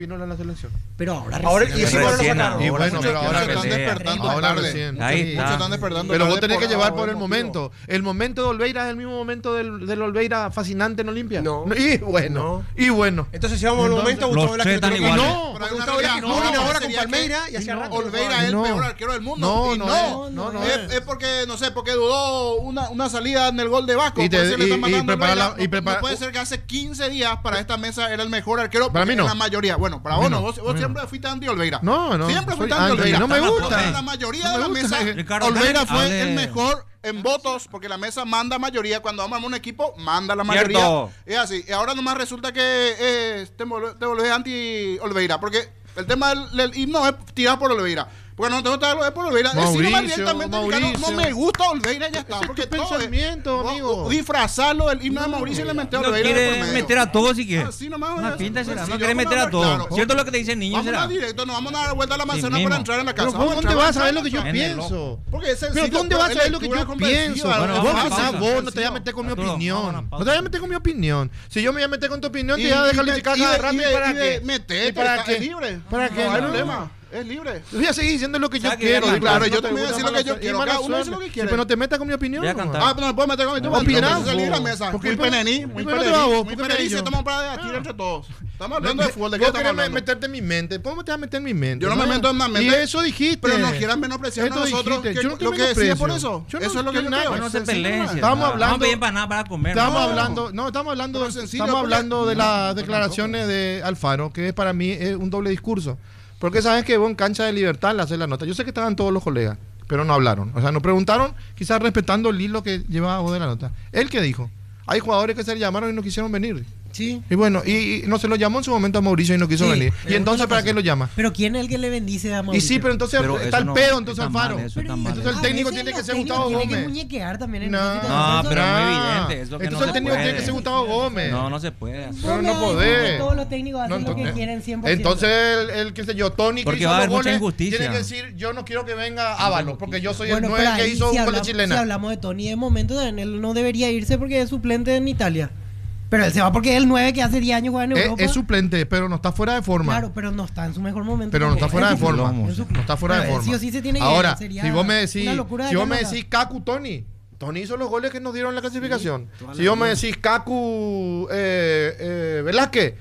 Espínola en la selección. Pero ahora y ese gol lo sacaron. Y bueno, pero ahora están despertando tarde. recién. Ahí Sí. está. Muchos están despertando Pero vos tarde tenés que por llevar algo por el emotivo. momento. El momento de Olveira es el mismo momento del Olveira fascinante en Olimpia. No. Y bueno. Y bueno. Entonces, si vamos al momento, los Gustavo tres Velázquez están creo que iguales. no, porque Gustavo Velázquez combina ahora con Palmeira y hacia rato. Olveira es el No. peor arquero del mundo. No, Y no es porque, no sé, porque dudó una salida en el gol de Vasco. Y Por eso le están y mandando prepara Olveira. la- y prepara- No puede ser que hace 15 días para esta mesa era el mejor arquero. Para mí no. En la mayoría. Bueno, para Para vos mí no. no. Vos siempre fuiste anti Olveira. No, no. Siempre soy fuiste anti anti, Olveira. no me gusta. Porque en la mayoría No de la me gusta. mesa, Ricardo, Olveira hable- fue el mejor en votos, porque la mesa manda mayoría. Cuando vamos a armar un equipo, manda la mayoría. Cierto. Es así. Y ahora nomás resulta que te volvés anti Olveira. Porque el tema del himno es tirar por Olveira. Porque no te gusta lo de por Olveira. Decir nomás directamente, Ricardo, no me gusta Olveira y ya está. Ese es Porque tu todo pensamiento, amigo. Disfrazarlo del himno de Mauricio y le meté a No Olveira por quiere medio. meter a todos si quiere. Así nomás. Una pinta será, no Sencillo, quiere vamos meter a hablar todos. claro. ¿Cierto lo que te dice el niño? Vamos Será. directo, no vamos a dar vuelta a la manzana mismo. para entrar en la casa. Pero Vamos vos a dónde entrar vas a ver lo que yo en pienso. Porque es sencillo, Pero ¿dónde vas a ver lo que yo lectura pienso? comprensiva, Bueno, Vos vamos a quizás pausa. vos no te vas a meter con mi Arturo, opinión. vámonos, No pausa. te vas a meter con mi opinión. Si yo me voy a meter con tu opinión, te Y- vas a y- descalificar y- cada y- rato. y- ¿Y para y- qué? metete, ¿Y para está- qué? es libre. ¿Para qué? No hay No. problema. Es libre. Voy a seguir diciendo lo que yo ¿Sabes qué? quiero. Claro, claro, no yo te también voy a decir lo que yo gusta quiero. mala Cada uno dice suerte. lo que Sí, quiere. pero no te metas con mi opinión. Voy a cantar. Ah, pero no me puedo meter con mi Opinás salir de la vos. mesa. ¿Por qué Muy no- penení, por muy qué no te vas vos? penení, ¿Por muy qué no penení. yo? Se estamos para debatir entre todos. Estamos hablando de fútbol. ¿De qué Vos estamos querés hablando? meterte en mi mente. ¿Cómo te vas a meter en mi mente? Yo no me meto en la mente. Y eso dijiste. Pero nos quieran menospreciar a Esto nosotros. dijiste. Que Yo no te lo que decía por menosprecio. eso. Yo no- Eso es lo que yo yo nada. creo. No se Sencillo peleen. nomás. Estamos hablando- Vamos a pedir empanada para comer. Estamos ¿no? hablando Pero sencillo, estamos porque- hablando de las declaraciones de Alfaro, que es para mí es un doble discurso. Porque sabes que vos en cancha de Libertad le haces la nota. Yo sé que estaban todos los colegas, pero no hablaron. O sea, nos preguntaron, quizás respetando el hilo que llevaba vos de la nota. ¿Él qué dijo? Hay jugadores que se le llamaron y no quisieron venir. Sí. Y bueno, y no se lo llamó en su momento a Mauricio y no quiso Sí, venir. pero Y entonces, ¿qué ¿para pasó? qué lo llama? Pero ¿quién es el que le bendice a Y Mauricio? sí, pero entonces Pero está eso el no- pedo, entonces está mal, Alfaro. eso está mal. Entonces el A técnico veces tiene que los ser técnicos Gustavo tienen que Gómez. muñequear también en No, esa situación. No, pero es muy no. evidente. Eso que Entonces no el se técnico tiene puede. que ser Gustavo Gómez. No, no se puede. hacer. Pero no me va a decir podés. que todos los técnicos hacen No, lo que entonces- quieren 100%. Entonces, el qué sé yo, Tony, que Porque hizo va a los haber mucha goles, injusticia. tiene que decir, yo no quiero que venga Ábalos, porque yo soy Bueno, el pero 9 que ahí, hizo un si gol de hablamos, si chilena. hablamos de Tony de momento, él no debería irse porque es suplente en Italia. Pero él se va porque es el 9 que hace 10 años juega en Europa. Es suplente, pero no está fuera de forma. Claro, pero no está en su mejor momento. Pero no está tampoco. fuera de Es su forma. club, es su club. No está fuera de Pero forma. sí o sí se tiene que ir, Ahora, sería si vos me decís, una locura de si vos me Canadá. decís Kaku Tony hizo los goles que nos dieron la clasificación. Si vos me decís Kaku Velázquez,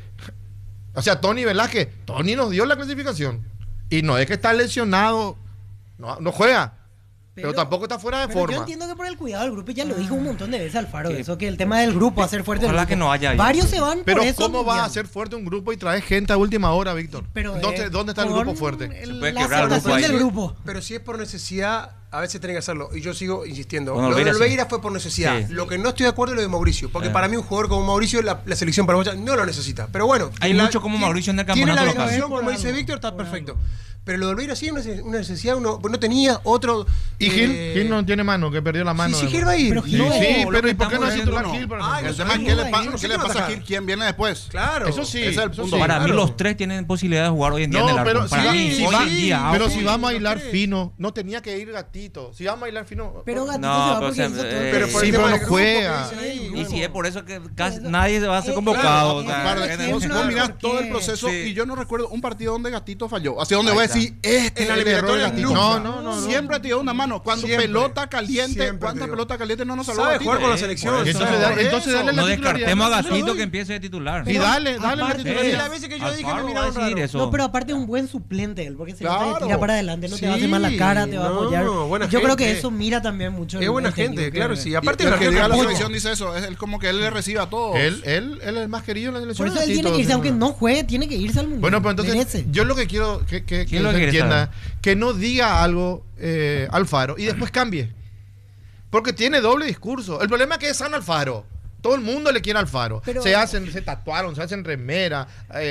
o sea, Tony Velázquez, Tony nos dio la clasificación. Y no es que está lesionado, no juega. Pero tampoco está fuera de Pero forma. yo entiendo que por el cuidado del grupo, ya lo dijo un montón de veces Alfaro, eso que el tema del grupo, hacer fuerte el Ojalá grupo. que no haya ahí. Varios se van Pero por eso. ¿cómo vas a mundial. hacer fuerte un grupo y traes gente a última hora, Víctor? Pero, ¿Dónde está el con grupo fuerte? Se puede la quebrar el grupo aceptación ahí. del grupo. Pero si es por necesidad, a veces tiene que hacerlo. Y yo sigo insistiendo. Con Lo de Olveira, sí. Olveira fue por necesidad. Sí. Lo que no estoy de acuerdo es lo de Mauricio. Porque para mí un jugador como Mauricio, la selección paraguaya no lo necesita. Pero bueno. Hay tiene mucho como Mauricio en el Tiene la campeonato local. bendición, como dice Víctor, está perfecto. Pero lo de Olveira sí es una necesidad. Uno tenía otro... ¿Y Gil no tiene mano, que perdió la mano. Sí, Gil va a ir. Pero Gil Sí, no, sí, lo pero que ¿y por qué no estamos es titular diciendo Gil? por no. ejemplo? El Ay, tema es no qué le sé, pasa, no sé qué qué le va a pasa a atacar. Gil, quién viene después. Claro. Eso sí. Ese es el eso punto. sí. Para mí claro. los tres tienen posibilidad de jugar hoy en día en el No, arco. pero Para mí, si hoy va- en día. pero ojo. si vamos a bailar fino, no tenía que ir Gatito. Si vamos a bailar fino. Pero Gatito No, se va pero porque se- hizo todo. Pero por Sí, el pero tema no del grupo juega. que dicen ahí, Y si es por eso que casi Eso- nadie va a ser convocado. o sea, Aparte, en vos el- mirás todo el porque- proceso Sí. y yo no recuerdo un partido donde Gatito falló. Así donde Ahí voy a está. decir, este En la es el error de eliminatoria Gatito. nunca. No. Siempre te dio una mano. Cuando Siempre. pelota caliente, Siempre ¿cuánta te dio. pelota caliente no nos salvó Sabe Gatito? jugar con la Sí, selección. por eso. sabe. Entonces dale la No titularidad. descartemos a No te lo Gatito doy. que empiece de titular. Y dale la aparte- titularidad. Sí, las veces que yo dije me Alfaro miraron va a decir raro. eso. No, pero aparte es un buen suplente él, porque se nota Claro. que tira para adelante, no te va a hacer Sí, mal la cara, te va a no, apoyar. buena Yo creo que gente. eso mira también mucho. Es el- buena el técnico, gente, claro, que- sí. Y Aparte el de que llega a la apoyo. selección dice eso, es como que él le recibe a todos. Él es el más querido en la selección. Por eso él Gatito, tiene que irse, o sea, aunque no juegue, tiene que irse al mundial. Bueno, pues entonces Merece. yo lo que quiero que ¿Quién lo se quiere entienda, saber? que no diga algo Alfaro y después cambie. Porque tiene doble discurso. El problema es que es San Alfaro. Todo el mundo le quiere a Alfaro. Pero- se tatuaron, se hacen remera.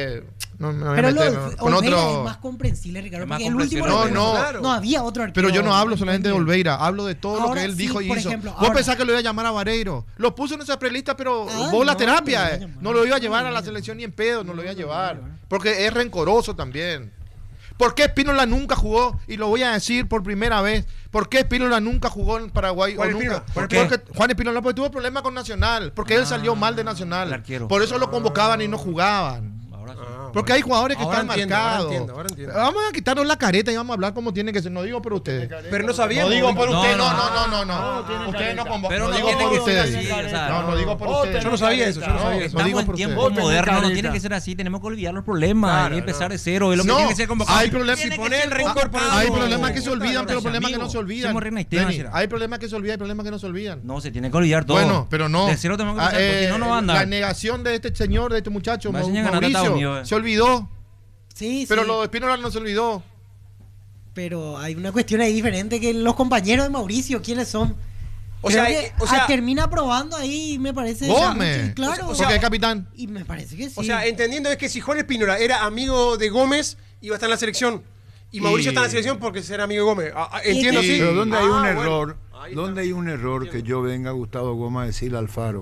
No me voy a Pero meter lo con Olveira otro. es más comprensible, Ricardo. Es más Porque el último comprensible. No, recuerdo, no. había otro arquero. Pero yo no hablo solamente de Olveira. Olveira, hablo de todo lo Ahora que él sí, dijo y por hizo. ejemplo, Vos ahora- pensás que lo iba a llamar a Vareiro. Lo puso en esa prelista, pero Ah, vos la no, terapia. no lo iba a llamar. No lo iba a llevar a la selección ni en pedo, no lo iba a llevar. Porque es rencoroso también. ¿Por qué Espínola nunca jugó? Y lo voy a decir por primera vez. ¿Por qué Espínola nunca jugó en Paraguay? Juan o nunca? Espínola, ¿por qué? Porque Juan Espínola porque tuvo problemas con Nacional. Porque él salió mal de el Nacional. arquero. Por eso lo convocaban y no jugaban. Ahora sí. Porque hay jugadores que Ahora están entiendo, marcados. ahora entiendo. Vamos a quitarnos la careta y vamos a hablar como tiene que ser. No digo por ustedes. Pero no sabía. No digo por No, ustedes, no, no. Ustedes no convocan. Pero No no digo tiene por que ser ustedes. así, o sea, No digo por ustedes. Yo no sabía eso, yo no sabía eso. Estamos digo en por tiempos ustedes. modernos, no careta. tiene que ser así, tenemos que olvidar los problemas Claro, y empezar de cero. Es lo que No, tiene que ser convocado. hay problemas. Tiene Si que pone ser el reincorporado. Hay convocado. problemas que se olvidan, pero problemas que no se Amigo, olvidan. somos reina y tema, Denny, será. hay problemas que se olvidan, hay problemas que no se olvidan. No, se tiene que olvidar todo. Bueno, pero no. De cero tenemos que empezar, porque si no, no va a La andar. negación de este señor, de este muchacho, Va a enseñar a ganar a Estados Mauricio, Unidos, se olvidó. Sí, Pero sí. lo de Espínola no se olvidó. Pero hay una cuestión ahí diferente que los compañeros de Mauricio, ¿quiénes son? O sea, Creo que, termina probando ahí, me parece. Gómez. Sí, claro. Porque es capitán. Y me parece que sí. O sea, entendiendo es que si Juan Espínola era amigo de Gómez, iba a estar en la selección. Y Mauricio está en la selección porque era amigo de Gómez. Entiendo, sí. Pero ¿dónde hay un bueno. error? Ahí ¿Dónde hay un error que yo venga Gustavo Gómez a decirle a Alfaro?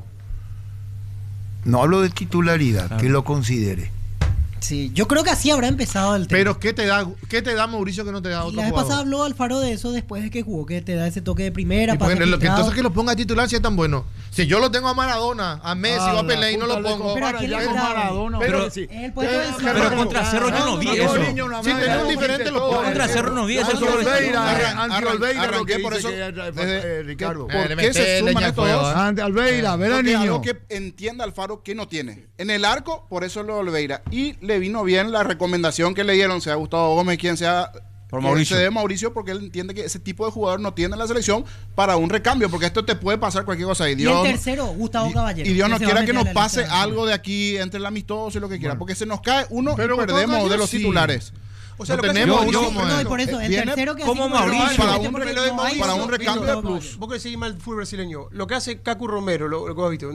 No hablo de titularidad, que lo considere. Sí, yo creo que así habrá empezado el tema. Pero ¿qué te da Mauricio que no te da Y otro la vez pasada jugador? habló Alfaro de eso después de que jugó, que te da ese toque de primera. Y pase porque filtrado. entonces que lo ponga a titular si es tan bueno. Si yo lo tengo a Maradona, a Messi o a Pelé y no lo pongo. Pero ¿a quién le agrada? Pero- Es el puesto del Pero Cerro. contra Cerro yo no vi eso. Si tenés un diferente lo pongo. Contra Cerro no vi eso. Anti solo Olveira, lo arranqué que por dice eso, que desde- Ricardo. ¿Por qué se suman estos dos? Ante Alveira, verá Porque niño. algo que entienda Alfaro que no tiene. En el arco, por eso lo de Oliveira. Y le vino bien la recomendación que le dieron, sea Gustavo Gómez, quien sea. Por que Mauricio. se dé Mauricio, porque él entiende que ese tipo de jugador no tiene en la selección para un recambio, porque esto te puede pasar cualquier cosa. Y el tercero, Gustavo Caballero. Y Dios no que se va a quiera que meter nos a la pase lista. algo de aquí entre el amistoso y lo que quiera, porque se nos cae uno Pero y perdemos Gustavo de los sí. titulares. O sea, No lo que tenemos hace- uno yo- como No, y esto. por eso, el Viene tercero que como así Mauricio. para Para un, un porque lo de no hay Mauricio, un recambio de Gustavo plus. Vos que seguís mal el fútbol brasileño. Lo que hace Cacu Romero, lo que has visto.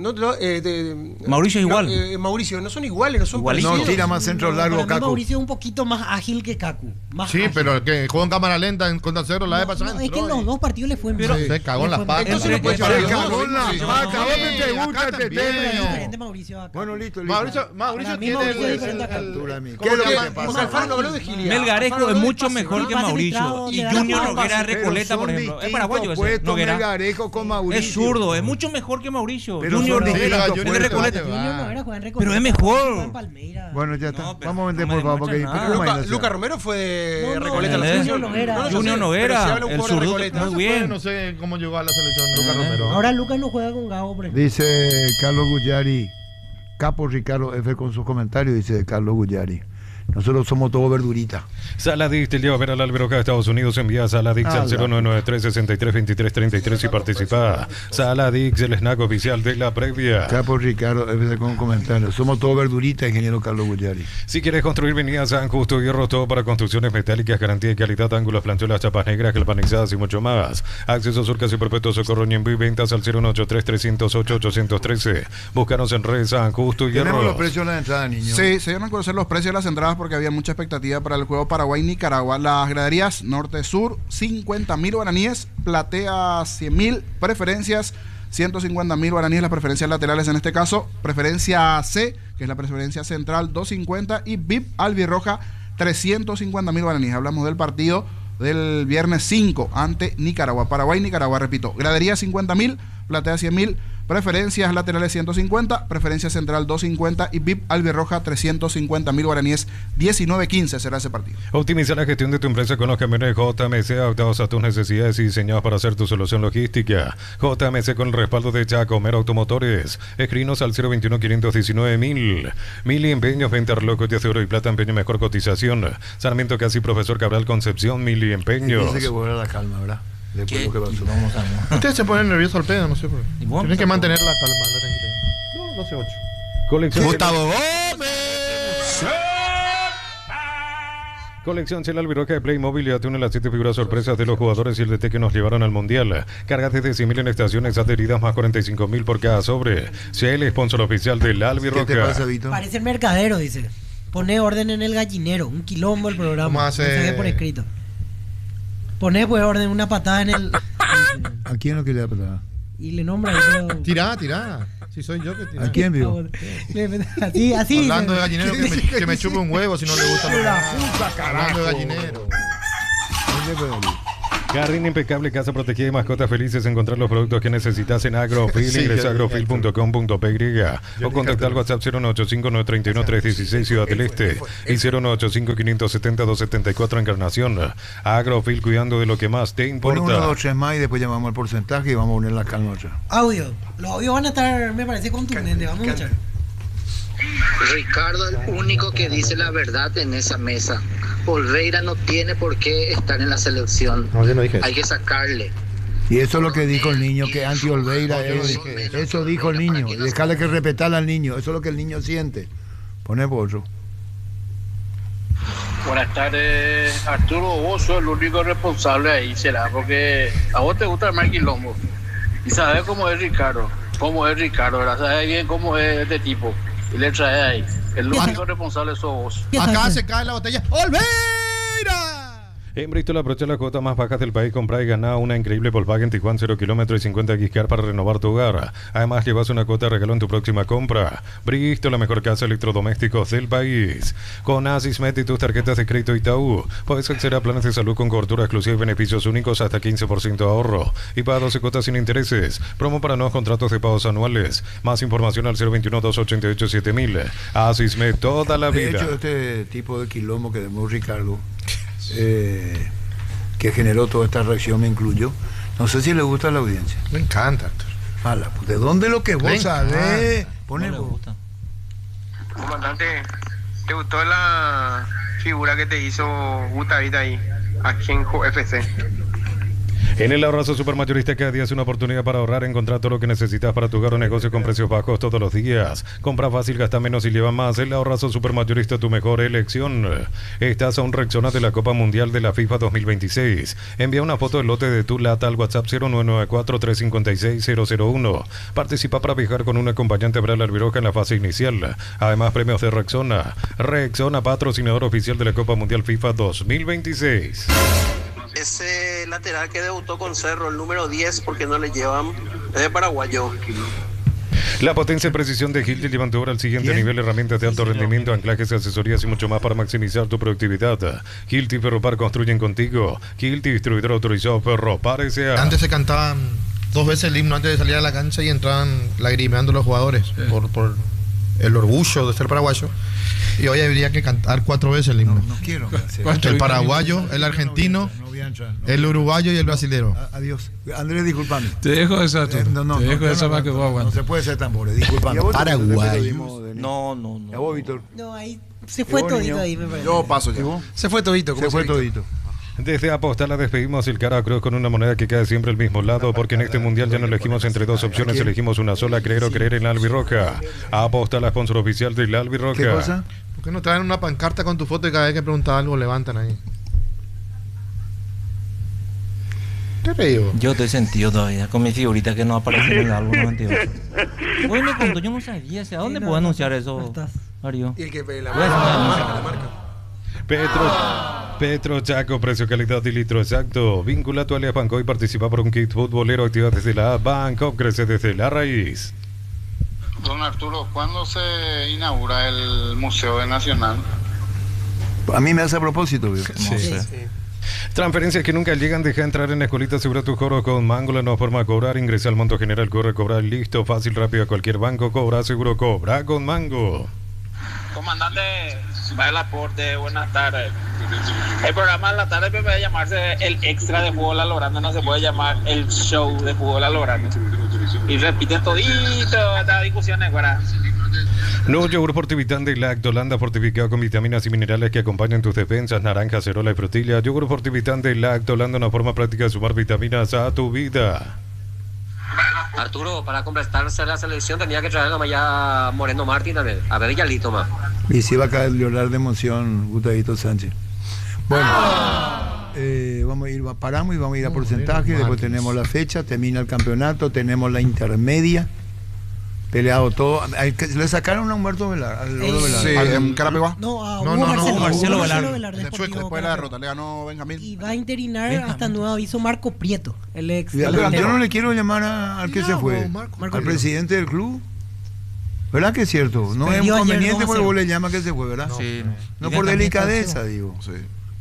Mauricio es igual. Mauricio, no son iguales, no son Igualito. No, parecidos. tira más centro largo, Para mí Caco. Mauricio es un poquito más ágil que Cacu. Más Sí, ágil. pero que jugó en cámara lenta en contra Cerro la vez pasada. No, es que entró en los y- dos partidos le fue Pero mal. se cagó en Le las fue patas. mal. Entonces no puede Entre- llevar Se a cagó en la Sí, paca. sí, ¿Vos te acá gusta este también. Es tema? diferente Mauricio acá. Bueno, listo. Mauricio Para mí tiene Mauricio es diferente acá. Altura, mi. ¿Cómo ¿Qué es lo que que más- te Porque pasa? Alfaro no habló de Gilia. Melgarejo Alfaro es habló de mucho pase, mejor ¿no? que Pase Mauricio. filtrado, Y le da Junior la Noguera pase. Recoleta, por Son ejemplo. Es distintos paraguayo ese. puestos, Noguera. Melgarejo con Mauricio. Es zurdo, es mucho mejor que Mauricio. Pero Junior son Noguera, distintos es de puestos. Recoleta. Junior Noguera juega en Recoleta. Pero es mejor. Juega en Palmeiras. Bueno, ya está. No, pero Vamos a vender, no por me favor, porque demuestran nada. imagínate. Luca Romero fue de No, no, Recoleta a la él es selección. Noguera. yo Junior sé, Noguera, pero si habla un el jugador de zurdo, Recoleta. muy bien. No sé cómo llegó a la selección Lucas Romero. Ahora Lucas no juega con Gago, por ejemplo. Dice Carlos Guyari, Capo Ricardo F con sus comentarios, dice Carlos Guyari. Nosotros somos todos verduritas. Saladix te lleva a ver al Alberoca de Estados Unidos. Envía a Saladix al 0993-63-23-33 y participa. Saladix, el snack oficial de la previa. Capo Ricardo F con comentarios. Somos todos verduritas, ingeniero Carlos Guyari. Si quieres construir, venía a San Justo Hierro, todo para construcciones metálicas, garantía y calidad, ángulos, planchuelas, chapas negras, galvanizadas y mucho más. Acceso Surcas y Perpetuo Socorro Ñemby, ventas al 0183-308-813. Búscanos en redes San Justo Tenemos los Hierro. precios de la entrada, niños. Sí, se dieron a conocer los precios de las entradas porque había mucha expectativa para el juego Paraguay-Nicaragua. Las graderías norte-sur, 50.000 guaraníes, platea 100.000, preferencias 150.000 guaraníes, las preferencias laterales en este caso, preferencia C, que es la preferencia central, 250, y VIP albirroja, 350.000 guaraníes. Hablamos del partido del viernes 5 ante Nicaragua. Paraguay-Nicaragua, repito, gradería 50.000, platea 100.000, preferencias laterales 150, preferencia central 250 y VIP albirroja 350.000 guaraníes. 19-15 será ese partido. Optimiza la gestión de tu empresa con los camiones JMC, adaptados a tus necesidades y diseñados para hacer tu solución logística. JMC con el respaldo de Chacomero Automotores. Escrinos al 021-519-1000. Mil y empeños, venta reloj de oro y plata, empeño mejor cotización. Sarmiento Casi, Profesor Cabral Concepción, Mil y empeños. Dice que vuelva la calma, ¿verdad? Después ¿Qué? lo que pasó. Vamos a ver. Ustedes se ponen nerviosos al pedo, no sé por qué. ¿Y vos? Tienen que mantener la calma, la tranquilidad. No, 12-8. Colección Gómez. Colección Chela Albiroca de Playmobil y atún en las 7 figuras sorpresas de los jugadores y el DT que nos llevaron al Mundial. Cargas desde 100.000 en estaciones adheridas más 45.000 por cada sobre. Shell, sponsor oficial del ¿Qué te Albiroca. pasa, Vito? Parece el mercadero, dice. Pone orden en el gallinero. Un quilombo el programa. ¿Cómo hace? Mensaje por escrito. Pone pues orden, una patada en el. ¿A quién lo que le da patada? Y le nombra ahí, pero. Tirá. Si soy yo que tira. ¿A quién, vivo? Así, así. Hablando de dice. gallinero, que me chupe un huevo si no le gusta. Hablando de gallinero. ¿Dónde puede ir? Jardín impecable, casa protegida y mascotas felices. Encontrar los productos que necesitas en Agrofil. Sí, Ingresa a yo- agrofil.com.py o contactar al WhatsApp 095-931-316 Ciudad del Este y 095-570-274 Encarnación. Agrofil, cuidando de lo que más te Pone 1, 2, importa. 3 más y después llamamos al porcentaje y vamos a poner la calma otra. Audio. Los audios van a estar, me parece, contundentes. Vamos a escuchar. Ricardo, el único que dice la verdad en esa mesa. Olveira no tiene por qué estar en la selección. No, yo no dije eso. Hay que sacarle. Y eso es lo que dijo el niño, que anti Olveira, No, yo no dije eso. eso dijo el niño, y dejarle que respetar al niño, eso es lo que el niño siente. Pone por otro. Buenas tardes, Arturo. Vos sos el único responsable ahí, será, porque a vos te gusta armar quilombo. Y sabes cómo es Ricardo, ¿verdad? Sabes bien cómo es este tipo. Y le traes ahí. El único responsable sos vos. Acá se cae la botella. ¡Olveira! En Bristol aprovecha las cuotas más bajas del país, compra y gana una increíble Volkswagen Tiguan 0 kilómetros y 50 gigas para renovar tu hogar. Además, llevas una cuota de regalo en tu próxima compra. Bristol, la mejor casa de electrodomésticos del país. Con Asismet y tus tarjetas de crédito Itaú, puedes acceder a planes de salud con cobertura exclusiva y beneficios únicos hasta 15% de ahorro. Y para 12 cuotas sin intereses. Promo para nuevos contratos de pagos anuales. Más información al 021-288-7000. Asismet, toda la De vida. hecho, este tipo de quilombo que demó Ricardo, que generó toda esta reacción, me incluyó. No sé si le gusta a la audiencia. Me encanta, Arturo. Mala, ¿de dónde lo que vos Venga. sabés? Pone No le vos. gusta. Comandante, ¿te gustó la figura que te hizo Gutavita ahí, aquí en FC? En el Ahorrazo Supermayorista cada día es una oportunidad para ahorrar. Encontrar todo lo que necesitas para tu hogar o negocio con precios bajos todos los días. Compra fácil, gasta menos y lleva más. El Ahorrazo Supermayorista, tu mejor elección. Estás a un Rexona de la Copa Mundial de la FIFA 2026. Envía una foto del lote de tu lata al WhatsApp 0994-356-001. Participa para viajar con un acompañante para la Albiroca en la fase inicial. Además, premios de Rexona. Rexona, patrocinador oficial de la Copa Mundial FIFA 2026. Ese lateral que debutó con Cerro, el número 10, porque no le llevan, es de paraguayo. La potencia y precisión de Hilti llevan tu obra al siguiente ¿Quién? nivel. Herramientas de alto rendimiento, anclajes, asesorías y mucho más para maximizar tu productividad. Hilti Ferropar construyen contigo. Hilti, distribuidor autorizado Ferropar S.A. Antes se cantaban 2 veces el himno antes de salir a la cancha y entraban lagrimeando los jugadores por el orgullo de ser paraguayo. Y hoy habría que cantar 4 veces el himno. No quiero. El paraguayo, el argentino, No voy a entrar. el uruguayo y el brasilero. Adiós. Andrés, disculpame. Te dejo esa, tú. Te dejo esa para que vos No aguantes. se puede ser tan pobre, disculpame. Paraguayos. No. ¿Y a vos, Víctor? No, ahí se fue ¿Y vos, todito niño? ahí, me parece. Yo paso ya. ¿Y vos? Se fue todito. Se fue todito. Desde Apostar la despedimos el cara a cruz con una moneda que cae siempre al mismo lado, porque en este mundial ya no elegimos entre 2 opciones, elegimos una sola, creer o creer en la Albirroja. Apostar, la sponsor oficial de la ¿Qué Albirroja. cosa? ¿Por qué no traen una pancarta con tu foto y cada vez que preguntas algo levantan ahí? ¿Qué te digo? Yo estoy sentido todavía con mi figurita que no aparece en el álbum 98. Hoy me contó, yo no sabía. ¿A dónde Sí, puedo no anunciar no eso, estás. Mario? Y el que la Voy a hacer una marca, anuncia. la marca. Petro Chaco, precio, calidad y litro exacto. Vincula tu alias Banco y participa por un kit futbolero. Activa desde la Banco, crece desde la raíz. Don Arturo, ¿cuándo se inaugura el Museo de Nacional? A mí me hace a propósito, viejo. No sé. Transferencias que nunca llegan, deja entrar en la escuelita, asegura tu cobro con Mango, la nueva forma de cobrar, ingresa al monto general, corre, cobrar, listo, fácil, rápido a cualquier banco, cobra, seguro, cobra con Mango. Comandante, va el aporte, buenas tardes. El programa de la tarde puede llamarse el extra de fútbol a lo grande, no se puede llamar el show de fútbol a lo grande. Y repiten todito estas discusiones, ¿verdad? Nuevo yogur Fortivitán de Lactolanda, fortificado con vitaminas y minerales que acompañan tus defensas, naranja, acerola y frutilla. Yogur Fortivitán de Lactolanda, una forma práctica de sumar vitaminas a tu vida. Arturo, para completarse la selección tenía que traer a ya Moreno Martín también, a ver Villalito más. Y si va a caer llorar de emoción, Gustavito Sánchez. Bueno, vamos a ir, paramos y vamos a ir a porcentaje. Después tenemos la fecha, termina el campeonato, tenemos la intermedia. Peleado todo. Le sacaron a Humberto Velar. Al Oro Velar. Sí, en Carapeguá. No, a No, Hugo no, no, Marcelo Marcelo Velar. De Chueco, después de la derrota, le ganó Benjamín. Y va a interinar hasta nuevo aviso Marco Prieto, el ex. Pero delantero. yo no le quiero llamar al que se fue, Marco. al presidente del club. ¿Verdad que es cierto? No es Perdió ayer conveniente 2-0. porque vos le llamas que se fue, ¿verdad? Sí. No por delicadeza, digo. Sí.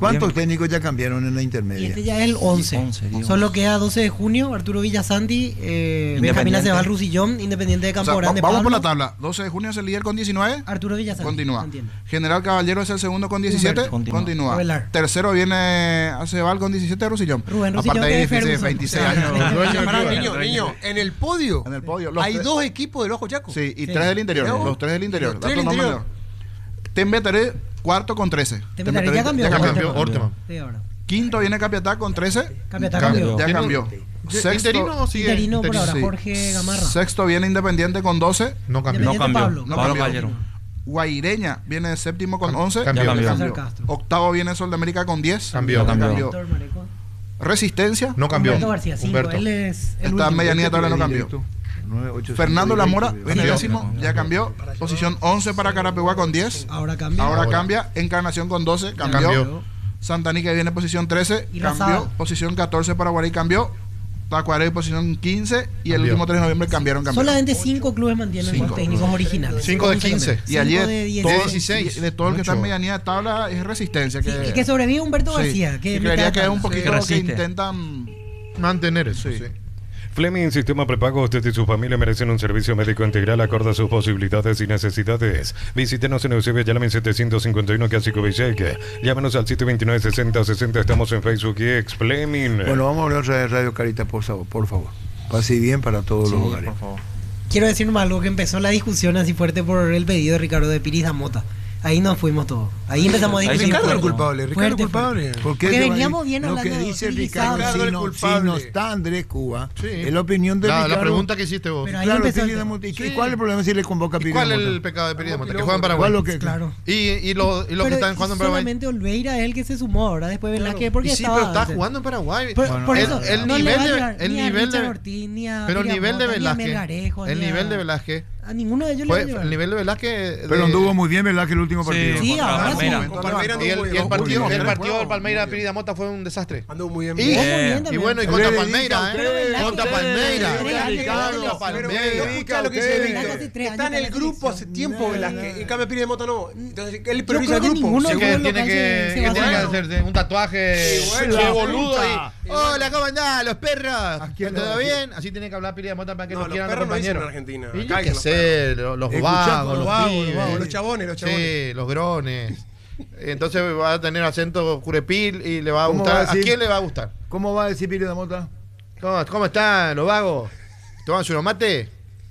¿Cuántos técnicos ya cambiaron en la Y intermedia? este ya es el 11. Dios. Solo queda 12 de junio, Arturo Villasanti, Benjamín Aceval Rusillón, Independiente de O Campo sea, Grande. vamos por Pablo, la tabla. 12 de junio es el líder con 19. Arturo Villasanti. Continúa. entiendo. General Caballero es el segundo con 17. Humberto. Continúa. Ovelar. Tercero viene Aceval con 17, Rusillón. Rubén Rusillón, Aparte que ahí es dice Ferguson. 26 O sea, años. dueño Pará, del niño, club. niño, en el podio. En el podio. Los Hay tres- dos equipos del Ojo Chaco. Sí, y Sí. 3 del interior. Mirá vos. Los 3 del interior. Los tres Dato del no interior. menor. Tembetaré, cuarto con 13. Tembetaré ya cambió. Ya cambió, Orteman. Orteman. Sí, ahora. Quinto viene Capiatá con 13. Capiatá Cambio. cambió. Ya ¿Tiene cambió. un- ¿Interino o sigue? Interino por ahora, Sí. Jorge Gamarra. Sexto viene Independiente con 12. No cambió. No cambió. Pablo. No Pablo cambió. Caballero. Guaireña viene de séptimo con 11. Cambió. Ya cambió. César Castro. Octavo viene Sol de América con 10. Cambió. Cambió. Víctor Mareco. Resistencia. No cambió. Humberto García, 5. Humberto. Él es el Está último. medianía tabla, no cambió. Directo. 9, 8, Fernando 5, Lamora directo. viene Cambió. décimo. Ya cambió. Posición 11 para Carapeguá con 10. Ahora cambia. Ahora Ahora. cambia. Encarnación con 12. Cambió. Cambió. Santanica viene posición 13. Y Cambió. Razada. Posición 14 para Guarí. Cambió. Tacuaré posición 15. Y el Cambió. último 3 de noviembre cambiaron. Solamente 5 clubes mantienen Cinco. los técnicos originales. 5 de Once 15. Y allí Cinco de, de 10. todo, 16. de todo el que está en Mucho. medianía de tabla es Resistencia. Que, Y que sobrevive Humberto sí, García. Que y es creería mitad que de es un tabla. poquito que lo que resiste. intentan. Mantener eso, sí. Fleming Sistema Prepago, usted y su familia merecen un servicio médico integral acorde a sus posibilidades y necesidades. Visítenos en Eusebio Yalamen 751 Clásico Villeque. Llámenos al 729-6060. Estamos en Facebook y ex Fleming. Bueno, vamos a hablar otra vez de Radio Carita, por favor. Pase bien para todos los hogares. Por favor. Quiero decir nomás algo que empezó la discusión así fuerte por el pedido de Ricardo de Piris Damota. Ahí nos fuimos todos. Ahí empezamos a Ahí discutir. Ricardo es el fuerte. culpable. Ricardo es el Fuerte, culpable. ¿Por qué Porque se va a ir? veníamos bien Lo que hablando, dice civilizado. Ricardo, Ricardo si es no, culpable. está Andrés Cuba, Sí. es la opinión de La Ricardo. pregunta que hiciste vos. Pero ahí Claro, empezó el Piri tema. Damota. ¿Y Sí. cuál es el problema si le convoca a ¿Y Piri cuál es Damota? el pecado de Piri Damota? Que Loco, juega en ¿Cuál Paraguay. lo que Claro. Y los que Pero están jugando en Paraguay. solamente Olveira es el que se sumó ahora después Velázquez porque Y sí, estaba pero está antes. jugando en Paraguay. Por El- eso, el no le nivel va a de- llegar el ni a nivel Richard de- Ortiz, ni a Pero el Piri nivel de Damota, ni a Velázquez. Melgarejo, El ni a- nivel de Velázquez. A ninguno de ellos le va a llevar. El nivel de Velázquez. Pero anduvo muy bien, ¿verdad? Que el último partido. Sí, contra ahora sí. Palmeiras. Con Palmeiras Y anduvo el muy bien. partido bien, del Palmeiras Piri Damota fue un desastre. Anduvo muy bien. Y, Jugó muy bien y también. bueno, y Él contra le Palmeiras, dedica a ustedes, Contra ustedes, Palmeiras. ustedes, Contra ustedes, Palmeiras. Escucha lo que Pero dice Velázquez hace Víctor. 3 Está en años el con la grupo hace selección. tiempo Velázquez. En cambio, Piri de Mota no. Entonces, él Yo prioriza creo el que grupo. ninguno Seguro. Que Seguro tiene local que, se que va tiene que a- hacerse un tatuaje bueno, che la boludo puta. y hola, ¿cómo andán? Los perros. quién ¿Todo le- bien? Así tiene que hablar Piri Damota para que No, nos los quieran los perros no dicen compañeros. en Argentina. Y Acá yo qué dicen los sé, los Escuchá, vagos, los los vagos, pibes. los chabones. Sí, los grones. Entonces va a tener acento curepil y le va a ¿Cómo gustar. va a ¿A decir? quién le va a gustar? ¿Cómo va a decir Piri Damota? ¿Cómo están los vagos? ¿Toman su mate?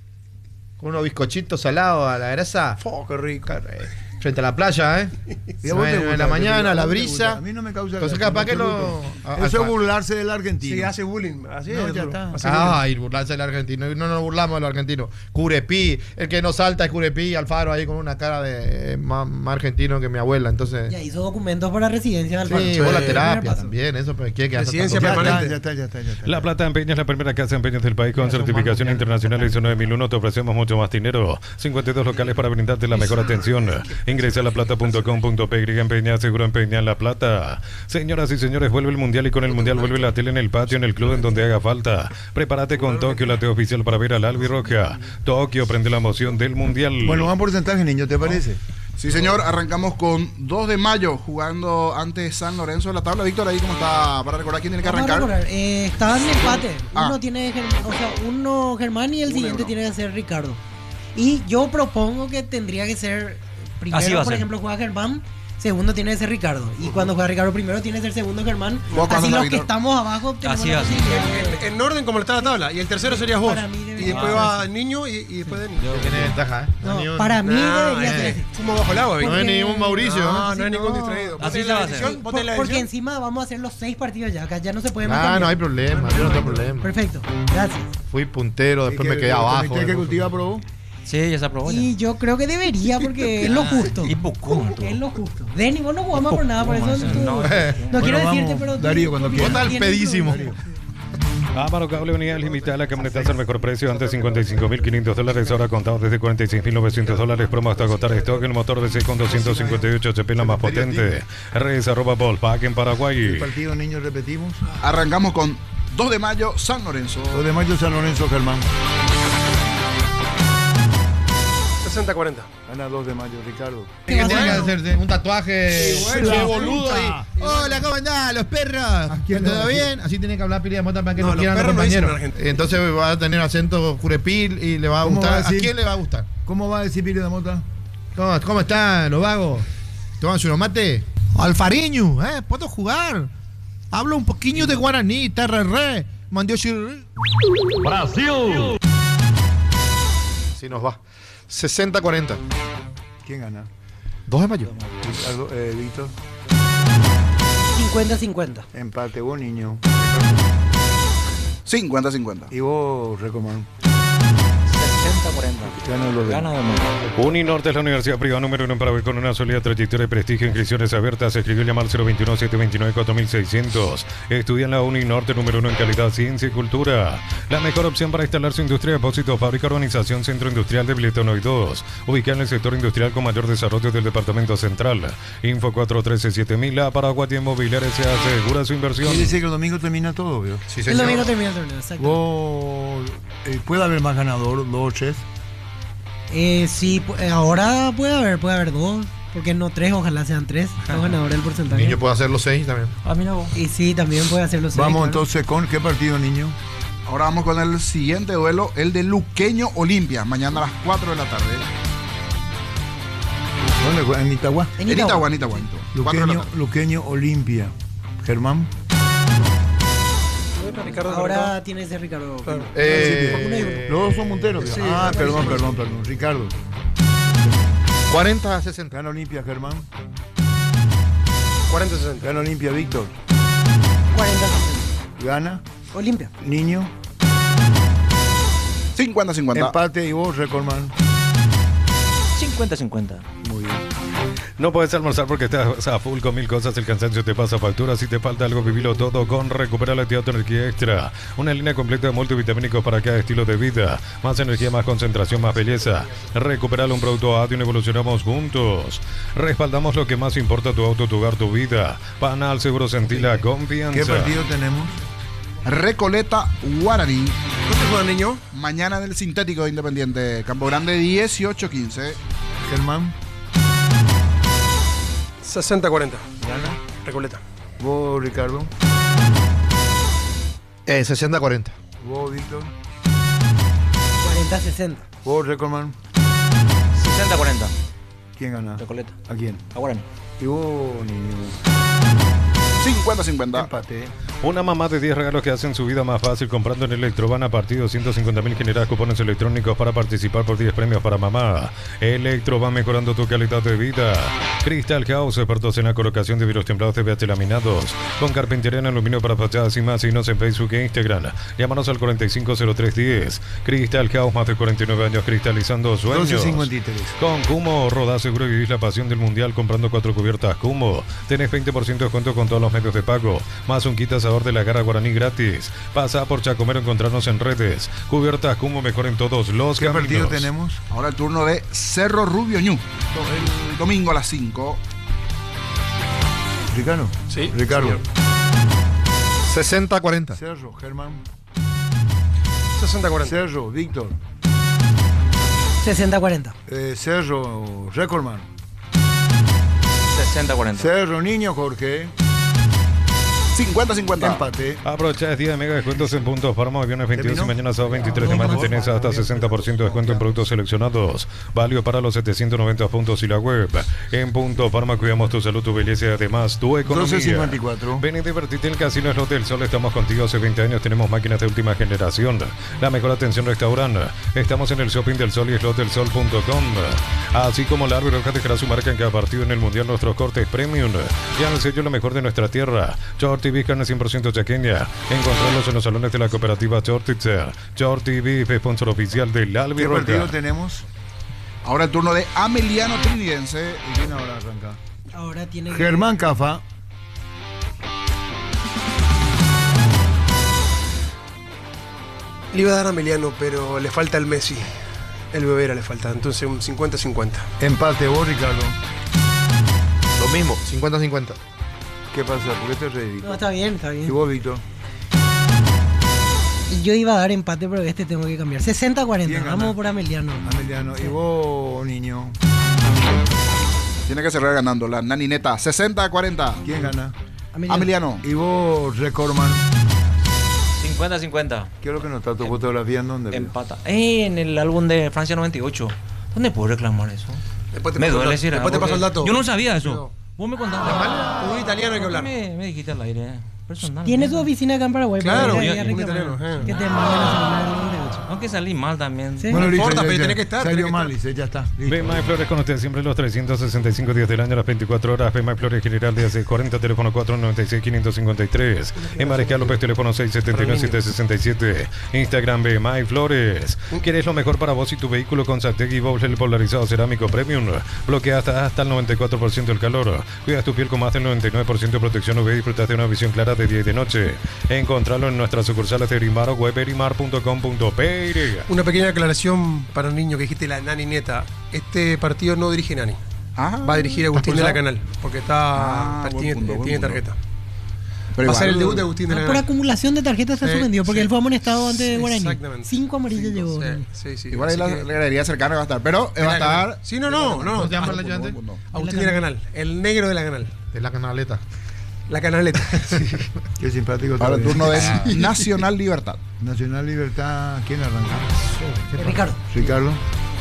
Con unos bizcochitos salados a la grasa. Qué rico. Frente a la playa, Y a vos te En gusta, la mañana, a la vos te gusta. brisa. A mí no me causa Entonces, gracia, capaz que absoluto. lo. Eso es burlarse del Sí, argentino. hace bullying. Así No, es. ya Arturo. está. Hace bullying. Ay, burlarse del argentino. No nos burlamos de los argentinos. Curepí. El que no salta es Curepí. Alfaro ahí con una cara de más argentino que mi abuela. Entonces. Ya hizo documentos para residencia del Sí, Alfaro. vos la Sí, terapia primer paso. también. Eso, pero ¿qué hacer Residencia tanto? permanente. Ya está. La Plata Empeña es la primera casa de empeños del país con certificación internacional ISO 9001. Te ofrecemos mucho más dinero. 52 locales para brindarte la mejor atención. Ingresa a laplata.com.py. Empeña, seguro empeña en La Plata. Señoras y señores, vuelve el mundial y con el mundial vuelve la tele en el patio, en el club, en donde haga falta. Prepárate con Tokio, la tele oficial para ver al Albirroja. Tokio prende la emoción del mundial. Bueno, van porcentaje, niño, ¿te parece? Sí, señor, arrancamos con 2 de mayo jugando ante San Lorenzo de la tabla. Víctor, ahí como está, para recordar quién tiene que Vamos a arrancar. recordar, estaban en empate. Ah. Uno tiene uno Germán y el Un siguiente euro. tiene que ser Ricardo. Y yo propongo que tendría que ser Así va primero, a por ser. ejemplo, juega Germán, segundo tiene que ser Ricardo. Y cuando juega Ricardo primero tiene que ser segundo Germán. ¿Vos cuándo Así anda, los que Víctor? estamos abajo tenemos Así la va a ser. posibilidad de- En orden como está la tabla. Y el tercero serías vos. Para mí debería Y después ser va así. Niño y después Denis. Tiene ventaja, ¿eh? No, Ni un- para mí debería ser eh. así. Fumo bajo el agua, No Víctor. es ni un Mauricio. No, ¿eh? no es ningún distraído. Así Ponte se en la va a hacer. edición, ponte en la Porque edición. encima vamos a hacer los 6 partidos ya, acá ya no se puede más Ah, cambiar. no hay problema. Yo no tengo problema. Perfecto, gracias. Fui puntero, después me quedé ¿El abajo. comité que cultiva aprobó? Sí, ya se aprobó. Y yo creo que debería porque es lo justo. Y Pucum, tú. Es lo justo. Denny, vos no jugamos por nada, por eso No, no Bueno, quiero decirte, vamos, pero tú- Darío, cuando tú quieras. Vos tienes tal pedísimo. tu- Amaro Cable, unidad limitada, la camioneta al mejor precio, antes $55.500, ahora contado desde $46.900, promo hasta agotar stock, el motor V6 con 258 HP, la más potente, redes arroba Volkswagen en El Paraguay. partido, niños, repetimos. Arrancamos con 2 de mayo, San Lorenzo. 2 de mayo, San Lorenzo, Germán. 60-40. Gana 2 de mayo, Ricardo. Que tiene que hacerse un tatuaje Sí, bueno. che boludo ahí. Hola, Hola, ¿cómo andán los perros? ¿Todo bien? Así tiene que hablar Pili de Mota para que no quieran los perros no dicen compañeros. Entonces va a tener acento curepil y le va a gustar. ¿A quién le va a gustar? ¿Cómo va a decir Pili de Mota? ¿Cómo están los vagos? ¿Toman unos mate? Alfariño, ¿puedo jugar? Hablo un poquillo de guaraní, terreré, mandioshi. ¡Brasil! Así nos va. 60-40. ¿Quién gana? 2 de mayo. Ricardo, Víctor. 50-50. Empate, vos, niño. 50-50. Y vos, Recomán. 60-40. Gana de Uninorte es la universidad privada número 1 en Paraguay con una sólida trayectoria y prestigio. Inscripciones abiertas. Escribió llamar 021-729-4600. Estudia en la Uninorte número 1 en calidad, ciencia y cultura. La mejor opción para instalar su industria, depósito, fábrica, urbanización, centro industrial de Biletono y 2. Ubicada en el sector industrial con mayor desarrollo del departamento central. Info 413-7000. Paraguay Inmobiliaria se asegura su inversión. Y dice que el domingo termina todo, ¿vio? Sí, El domingo termina el torneo, exacto. Vos, ¿puede haber más ganador, 2 o 3? Sí, ahora puede haber 2. Porque no 3, ojalá sean 3. Los ganadores del porcentaje. Niño puede hacer los 6 también. Mira vos. Y sí, también puede hacer los 6. Vamos entonces con ¿qué partido, niño? Ahora vamos con el siguiente duelo, el de Luqueño Olimpia, mañana a las 4 de la tarde. ¿Dónde juega? ¿En Itagua? En Itagua. Luqueño Olimpia. Germán. Ahora tiene ese Ricardo. Los dos son Monteros. Sí, perdón. Ricardo. 40-60. Gana Olimpia, Germán. 40-60. Gana Olimpia, Víctor. 40-60. Gana Olimpia. Niño. 50-50. Empate y vos, Recordman. 50-50. Muy bien. No puedes almorzar porque estás a full con 1000 cosas, el cansancio te pasa factura. Si te falta algo, vivilo todo con Recupera la Teatro Energía Extra. Una línea completa de multivitamínicos para cada estilo de vida. Más energía, más concentración, más belleza. Recuperar un producto audio y evolucionamos juntos. Respaldamos lo que más importa, tu auto, tu hogar, tu vida. Panal Seguro, sentí la confianza. ¿Qué partido tenemos? Recoleta Guaraní. ¿Dónde juega, niño? Mañana en el Sintético de Independiente. Campo Grande 18-15. Germán. 60-40. Gana. Recoleta. Vos, Ricardo. 60-40. Vos, Víctor. 40-60. Vos, Recordman. 60-40. ¿Quién gana? Recoleta. ¿A quién? A Guaraní. Y vos, niño. 50-50. Empate. Una mamá de 10 regalos que hacen su vida más fácil comprando en Electroban a partir de 250.000 generas cupones electrónicos para participar por 10 premios para mamá. Electroban mejorando tu calidad de vida. Crystal House, expertos en la colocación de vidrios templados de VH laminados. Con carpintería en aluminio para fachadas y más. Síguenos en Facebook e Instagram. Llámanos al 450310. Crystal House, más de 49 años cristalizando sueños. 12.53. Con Kumo, rodás seguro y vivís la pasión del mundial comprando 4 cubiertas Kumo. Tenés 20% de descuento con todos los medios de pago. Más un kit asador de la garra guaraní gratis. Pasa por Chacomero, encontrarnos en redes. Cubiertas Kumo, mejor en todos los ¿Qué caminos. partido tenemos? Ahora el turno de Cerro Rubio Ñu. El domingo a las 5. ¿Ricardo? Sí. Ricardo. 60-40. Cerro, Germán. 60-40. Cerro, Víctor. 60-40. Cerro, Recordman. 60-40. Cerro, niño, Jorge. 50-50. Empate. Aprovecha 10 mega descuentos en puntos Farma, viernes 22 y mañana sábado 23 de mayo tenés hasta 60% de descuento en productos seleccionados. Válido para los 790 puntos y la web. En Punto Farma cuidamos tu salud, tu belleza y además tu economía. 12.54. Ven y divertite en el Casino Slot del Sol. Estamos contigo hace 20 años. Tenemos máquinas de última generación. La mejor atención restaurante. Estamos en el Shopping del Sol y slotdelsol.com. Así como la Árbol Roja dejará su marca en cada partido en el Mundial. Nuestros cortes premium. Ya en el sello lo mejor de nuestra tierra. Shorty Beef, carne 100% chaqueña. Encontrarlos en los salones de la cooperativa Shortitzer. Shorty Beef, sponsor oficial del Albi ¿Qué Roca. partido tenemos? Ahora el turno de Ameliano Trinidense. ¿Y quién ahora arranca? Ahora tiene Germán Cafa. Le iba a dar a Emiliano, pero le falta el Messi. El Bebera le falta. Entonces un 50-50. Empate, vos, Ricardo. Lo mismo, 50-50. ¿Qué pasa? ¿Por qué te reís? No, está bien, está ¿Y bien. vos, Víctor? Y yo iba a dar empate, pero este tengo que cambiar. 60-40. Vamos por Ameliano. Ameliano. ¿Y vos, niño? Tiene que cerrar ganando la Nanineta. 60-40. ¿Quién gana? Ameliano. ¿Y vos, Recorman? 50-50. ¿Qué es lo que no está tu fotografía en dónde? Empata. En el álbum de Francia 98. ¿Dónde puedo reclamar eso? Después te Me paso duele el decir. dato. Después te paso el dato. Yo no sabía eso. No. Vos me contaste. Un italiano hay que hablar. Me dijiste al aire. Personal. Tiene su oficina acá en Paraguay. Claro, para ir un a reclamar. italiano. Que te mandan a celular. Aunque salí mal también. Sí. Bueno, No listo, importa, ya, pero ya. tenés que estar, Salió tenés que mal, estar. dice, ya está. Listo. BMI Flores con usted siempre los 365 días del año, las 24 horas. BMI Flores General de hace 40, teléfono 496-553. En Mariscal López, teléfono 679-767. Instagram BMI Flores. ¿Quieres lo mejor para vos y tu vehículo con Sategui Bowler polarizado cerámico premium? Bloquea hasta el 94% del calor. Cuidas tu piel con más del 99% de protección UV y disfrutas de una visión clara de día y de noche. Encontralo en nuestras sucursales de Erimar o web erimar.com.pe. Una pequeña aclaración para un niño que dijiste la Nani Neta. Este partido no dirige Nani. Va a dirigir Agustín de la Canal, porque tiene tarjeta. Pero Va a ser el igual- debut de Agustín de la Por Canal. acumulación de tarjetas se Sí, suspendió porque sí. él fue amonestado antes de Guaraní. Exactamente. 5 amarillos llegó. Sí. Igual ahí Así la que- galería cercana va a estar. Pero va a estar. Sí, no. ¿Cómo se llama la ayudante? Agustín de la Canal. El negro de la Canal. De la canaleta. La canaleta. Qué simpático. Ahora el todavía. turno es Nacional Libertad. Nacional Libertad, ¿quién arranca? Ricardo. Ricardo.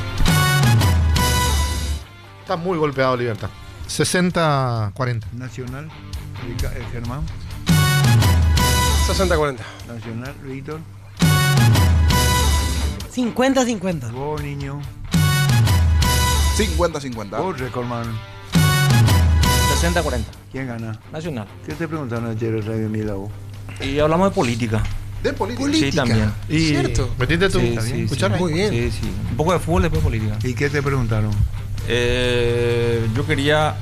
Está muy golpeado Libertad. 60-40. Nacional, Germán. 60-40. Nacional, Víctor. 50-50. Vos, niño. 50-50. Vos, Recorman. 60-40. ¿Quién gana? Nacional. ¿Qué te preguntaron ayer en Radio Milagro? Y hablamos de política. De política. Sí, también. Y ¿Cierto? ¿Metiste tú? Sí, sí, ¿Escucharon? Muy bien. Sí. Un poco de fútbol, después política. ¿Y qué te preguntaron? Yo quería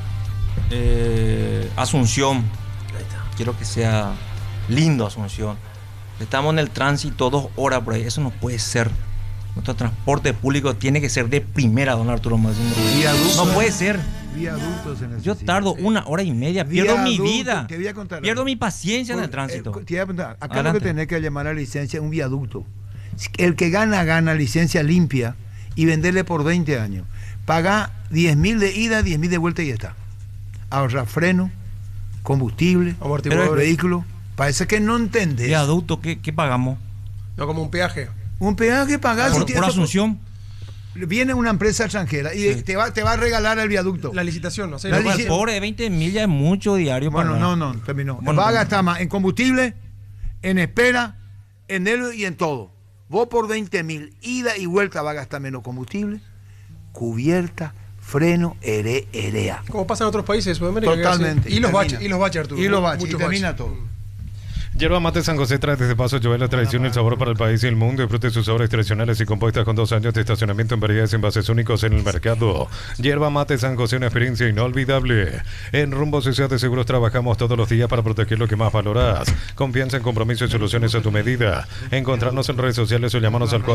Asunción. Quiero que sea lindo Asunción. Estamos en el tránsito 2 horas por ahí. Eso no puede ser. Nuestro transporte público tiene que ser de primera, don Arturo Máximo. Viaducto. No puede ser. Viaductos se necesitan. Yo tardo 1 hora y media. Pierdo mi Viaducto, vida. Te voy a contar. Pierdo mi paciencia en el tránsito. Te voy a preguntar, acá Adelante. lo que tenés que llamar a licencia un viaducto. El que gana licencia limpia y venderle por 20 años. Paga 10.000 de ida, 10.000 de vuelta y ya está. Ahorra freno, combustible, Amortiguador. vehículo. Parece que no entendés. Viaducto, ¿qué pagamos? No, como un peaje. Un peaje pagás. Por Asunción. Viene una empresa extranjera y Sí. te va a regalar el viaducto. La licitación, no sé. La lo cual- lici- Pobre, 20 millas es mucho diario. Bueno, pagar. no, terminó. Bueno, Va a gastar más en combustible, en espera, en nervios y en todo. Vos por 20.000, ida y vuelta va a gastar menos combustible, cubierta, freno, herea. Como pasa en otros países de Sudamérica. que Totalmente. hacen- Y los termina. baches, Arturo. Y los baches, y Muchos termina baches. todo. Yerba Mate San José trae desde Paso Joel la tradición y el sabor para el país y el mundo. Disfrute sus sabores tradicionales y compuestas con 2 años de estacionamiento en variedades y envases únicos en el mercado. Yerba Mate San José, una experiencia inolvidable. En Rumbo Sociedad de Seguros trabajamos todos los días para proteger lo que más valoras. Confianza en compromiso y soluciones a tu medida. Encontrarnos en redes sociales o llamarnos al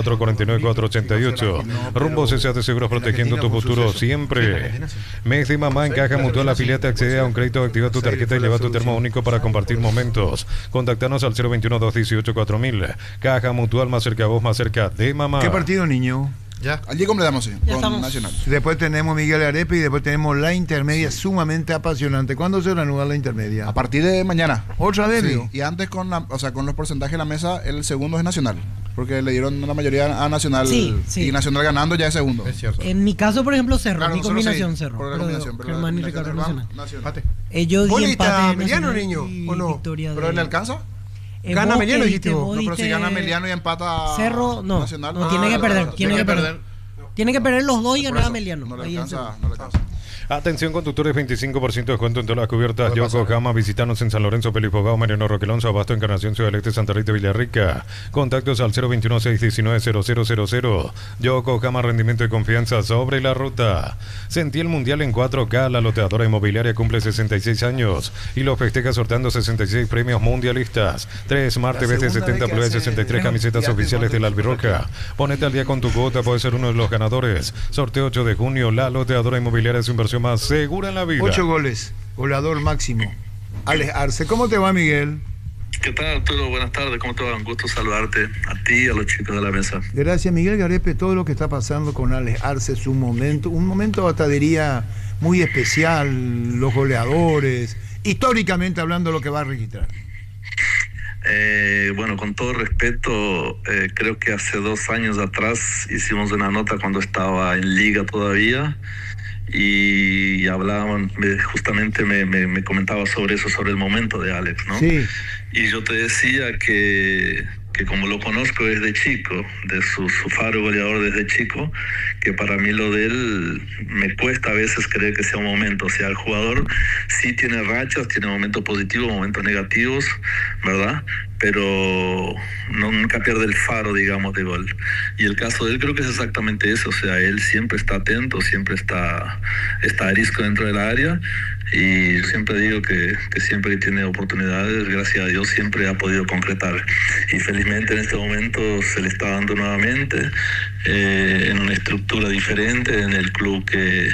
449-488. Rumbo Sociedad de Seguros, protegiendo tu futuro siempre. Mes de mamá en Caja Mutual, afiliate, accede a un crédito, activa tu tarjeta y lleva tu termo único para compartir momentos. Contactanos al 021-218-4000. Caja Mutual, más cerca a vos, más cerca de mamá. ¿Qué partido, niño? Ya. Allí completamos, sí. Ya Con estamos. Nacional. Después tenemos Miguel Arepe y después tenemos la intermedia sumamente apasionante. ¿Cuándo se reanuda la intermedia? A partir de mañana. ¿Otra vez, Sí, Leo? y antes con los porcentajes de la mesa, el segundo es Nacional. Porque le dieron la mayoría a Nacional. Sí, sí. Y Nacional ganando ya es segundo. Es cierto. En mi caso, por ejemplo, Cerro. Claro, mi nosotros combinación sí, Cerro. por la Pero combinación, pero Germán y la Ricardo combinación Nacional. Empate. Ellos ¿Vos di le diste empate a de Emiliano, Nacional niño, y o no? victoria ¿Pero de- le alcanza? Gana vos Emiliano, qué dijiste vos. vos No, pero si diste- gana Emiliano y empata Cerro, no. Nacional. No, tiene que perder. Tiene que perder. Tiene que perder los dos y Por ganar a eso, Meliano. No le Ahí en alcanza, Cerro. no le alcanza. Atención, conductores, 25% de descuento en todas las cubiertas. Yokohama, visitanos en San Lorenzo, Pelifogao, Mariano Roquelonza, Abasto, Encarnación, Ciudad del Este, Santa Rita, Villarrica. Contactos al 021-619-0000. Yokohama, rendimiento y confianza sobre la ruta. Sentí el Mundial en 4K. La loteadora inmobiliaria cumple 66 años y lo festeja sorteando 66 premios mundialistas. 3 Smart TVs de 70 pulgadas, 63 camisetas oficiales de la Albirroja. Ponete al día con tu cuota, puedes ser uno de los ganadores. Sorteo 8 de junio. La loteadora inmobiliaria es su inversión más segura en la vida. 8 goles, goleador máximo. Alex Arce, ¿cómo te va, Miguel? ¿Qué tal, Arturo? Buenas tardes, ¿cómo te va? Un gusto saludarte a ti y a los chicos de la mesa. Gracias, Miguel Garepe. Todo lo que está pasando con Alex Arce es un momento hasta diría muy especial. Los goleadores, históricamente hablando, lo que va a registrar? Bueno, con todo respeto, creo que hace 2 años atrás hicimos una nota cuando estaba en Liga todavía y hablaban, justamente me comentaba sobre eso, sobre el momento de Alex, ¿no? Sí. Y yo te decía que como lo conozco desde chico, de su faro goleador desde chico, que para mí lo de él me cuesta a veces creer que sea un momento. O sea, el jugador sí tiene rachas, tiene momentos positivos, momentos negativos, ¿verdad? Pero nunca pierde el faro, digamos, de gol. Y el caso de él creo que es exactamente eso. O sea, él siempre está atento, siempre está arisco dentro del área. Y yo siempre digo que siempre que tiene oportunidades, gracias a Dios, siempre ha podido concretar. Y felizmente en este momento se le está dando nuevamente en una estructura diferente, en el club que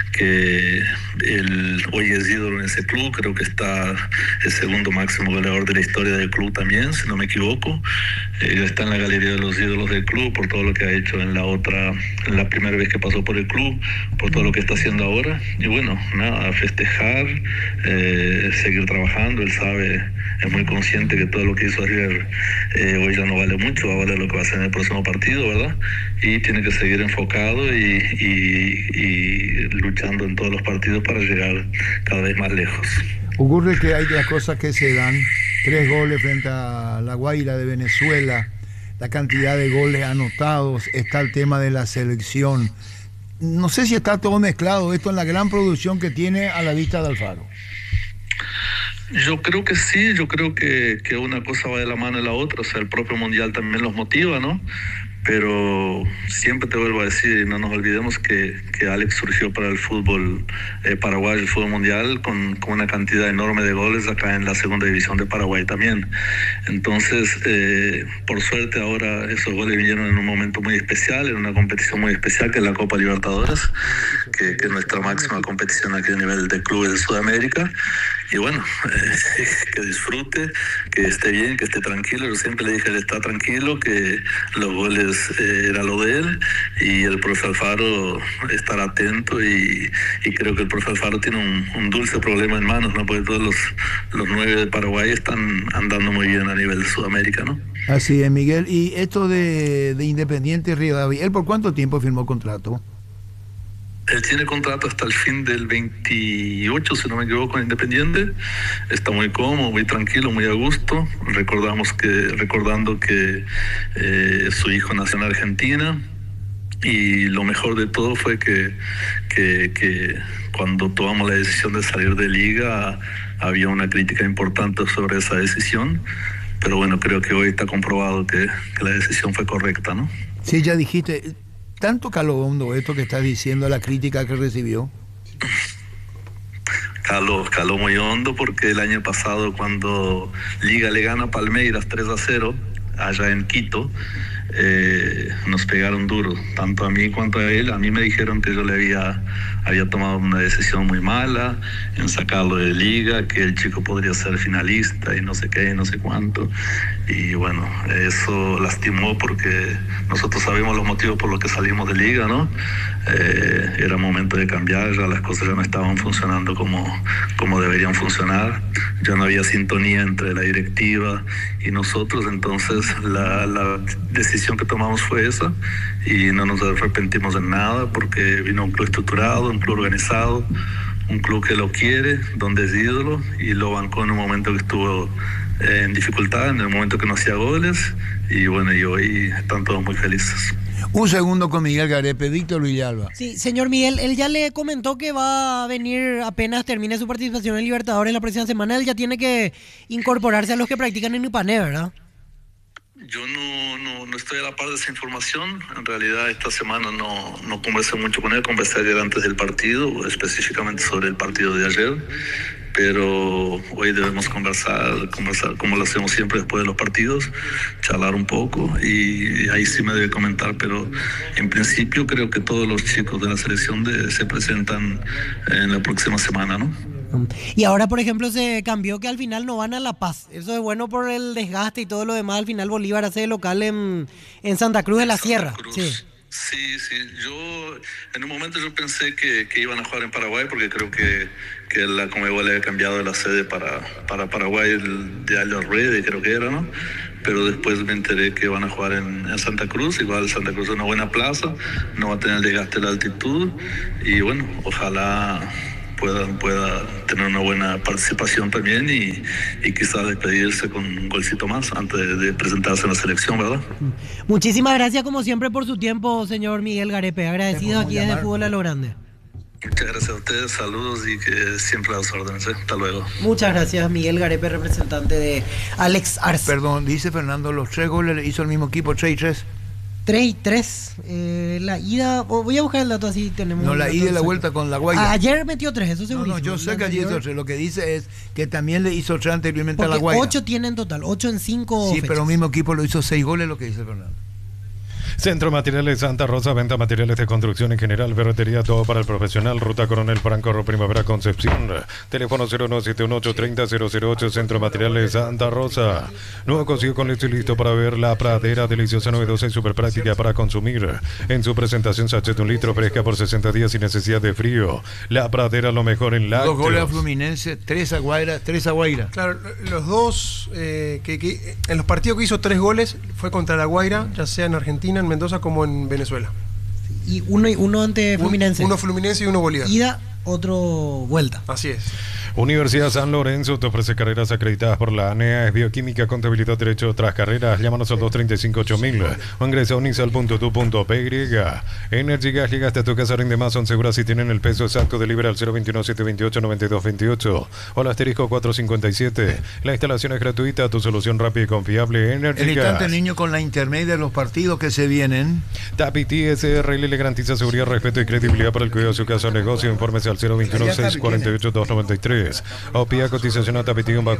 él hoy es ídolo en ese club. Creo que está el segundo máximo goleador de la historia del club también, si no me equivoco. Está en la galería de los ídolos del club por todo lo que ha hecho en la primera vez que pasó por el club, por todo lo que está haciendo ahora. Y bueno, nada, festejar, seguir trabajando. Él sabe, es muy consciente que todo lo que hizo ayer hoy ya no vale mucho, va a valer lo que va a hacer en el próximo partido, ¿verdad? Y tiene que seguir enfocado y luchando en todos los partidos para llegar cada vez más lejos. Ocurre que hay las cosas que se dan, 3 goles frente a La Guaira de Venezuela, la cantidad de goles anotados, está el tema de la selección. No sé si está todo mezclado esto en la gran producción que tiene a la vista de Alfaro. Yo creo que sí, yo creo que una cosa va de la mano de la otra. O sea, el propio Mundial también los motiva, ¿no? Pero siempre te vuelvo a decir, no nos olvidemos que Alex surgió para el fútbol paraguayo, el fútbol mundial, con una cantidad enorme de goles acá en la segunda división de Paraguay también. Entonces, por suerte ahora esos goles vinieron en un momento muy especial, en una competición muy especial que es la Copa Libertadores, que es nuestra máxima competición aquí a nivel de clubes de Sudamérica. Y bueno, que disfrute, que esté bien, que esté tranquilo. Yo siempre le dije, él está tranquilo, que los goles era lo de él, y el profe Alfaro estar atento, y creo que el profe Alfaro tiene un dulce problema en manos, ¿no? Porque todos los 9 de Paraguay están andando muy bien a nivel de Sudamérica, ¿no? Así es, Miguel. Y esto de Independiente Rivadavia, ¿él por cuánto tiempo firmó contrato? Él tiene contrato hasta el fin del 28, si no me equivoco, en Independiente. Está muy cómodo, muy tranquilo, muy a gusto. Recordando que su hijo nació en Argentina. Y lo mejor de todo fue que cuando tomamos la decisión de salir de Liga, había una crítica importante sobre esa decisión. Pero bueno, creo que hoy está comprobado que la decisión fue correcta, ¿no? Sí, ya dijiste... ¿Tanto caló hondo esto que estás diciendo, la crítica que recibió? Caló muy hondo, porque el año pasado, cuando Liga le gana a Palmeiras 3-0 allá en Quito, nos pegaron duro, tanto a mí cuanto a él. A mí me dijeron que yo le había tomado una decisión muy mala en sacarlo de Liga, que el chico podría ser finalista y no sé qué, no sé cuánto. Y bueno, eso lastimó, porque nosotros sabemos los motivos por los que salimos de Liga, ¿no? Era momento de cambiar, ya las cosas ya no estaban funcionando como deberían funcionar. Ya no había sintonía entre la directiva y nosotros. Entonces la decisión que tomamos fue esa, y no nos arrepentimos de nada, porque vino un club estructurado, un club organizado, un club que lo quiere, donde es ídolo, y lo bancó en un momento que estuvo en dificultad, en el momento que no hacía goles. Y bueno, y hoy están todos muy felices. Un segundo con Miguel Garepe, Víctor Villalba. Sí, señor Miguel, él ya le comentó que va a venir apenas termine su participación en Libertadores la próxima semana. Él ya tiene que incorporarse a los que practican en Ipané, ¿verdad? Yo no estoy a la par de esa información. En realidad esta semana no conversé mucho con él. Conversé ayer antes del partido, específicamente sobre el partido de ayer. Pero hoy debemos conversar como lo hacemos siempre después de los partidos, charlar un poco, y ahí sí me debe comentar. Pero en principio creo que todos los chicos de la selección se presentan en la próxima semana, ¿no? Y ahora, por ejemplo, se cambió que al final no van a La Paz. Eso es bueno por el desgaste y todo lo demás. Al final Bolívar hace local en Santa Cruz de la Sierra. Sí. Sí, en un momento yo pensé que iban a jugar en Paraguay, porque creo que que la Conmebol había cambiado la sede para Paraguay, de Allarrede creo que era, ¿no? Pero después me enteré que van a jugar en Santa Cruz. Igual Santa Cruz es una buena plaza, no va a tener el desgaste de la altitud, y bueno, ojalá pueda tener una buena participación también y quizás despedirse con un golcito más antes de presentarse en la selección, ¿verdad? Muchísimas gracias como siempre por su tiempo, señor Miguel Garepe. Agradecido aquí desde Fútbol a lo Grande. Muchas gracias a ustedes, saludos y que siempre a las órdenes. Hasta luego. Muchas gracias, Miguel Garepe, representante de Alex Arce. Perdón, dice Fernando, los 3 goles le hizo el mismo equipo, 3 y 3. 3 y 3. La ida, voy a buscar el dato así tenemos. No, la ida y la vuelta con La Guaira. Ayer metió 3, eso seguro. No, yo sé que ayer hizo 3. Lo que dice es que también le hizo 3 anteriormente a La Guaira. 8 tiene en total, 8 en 5 Sí, fechas. pero el mismo equipo lo hizo 6 goles, lo que dice Fernando. Centro Materiales Santa Rosa, venta materiales de construcción en general, ferretería, todo para el profesional, Ruta Coronel Franco, Primavera Concepción, teléfono 0971-830-008, Centro Materiales Santa Rosa. Nuevo cocido con leche listo para ver La Pradera, deliciosa, novedosa y súper práctica para consumir. En su presentación, sachet 1 litro, fresca por 60 días sin necesidad de frío. La Pradera, lo mejor en lácteos. 2 goles a Fluminense, 3 a Guaira. Claro, los dos, que en los partidos que hizo 3 goles fue contra La Guaira, ya sea en Argentina, en Mendoza como en Venezuela. Y uno ante Fluminense. Uno Fluminense y uno Bolívar. Ida, otro vuelta. Así es. Universidad San Lorenzo te ofrece carreras acreditadas por la ANEA, es bioquímica, contabilidad, derecho, otras carreras. Llámanos al 235-8000 o ingresa a unisal.tu.py. Energy Gas, llegaste a tu casa, rinde más, son seguras si tienen el peso exacto. Delivery al 021-728-9228 o al asterisco 457. La instalación es gratuita, tu solución rápida y confiable. Energy El instante Gas. niño con la intermedia de los partidos que se vienen. Tapiti SRL le garantiza seguridad, respeto y credibilidad para el cuidado de su casa o negocio. Infórmese al 021-648-293. O pida cotización a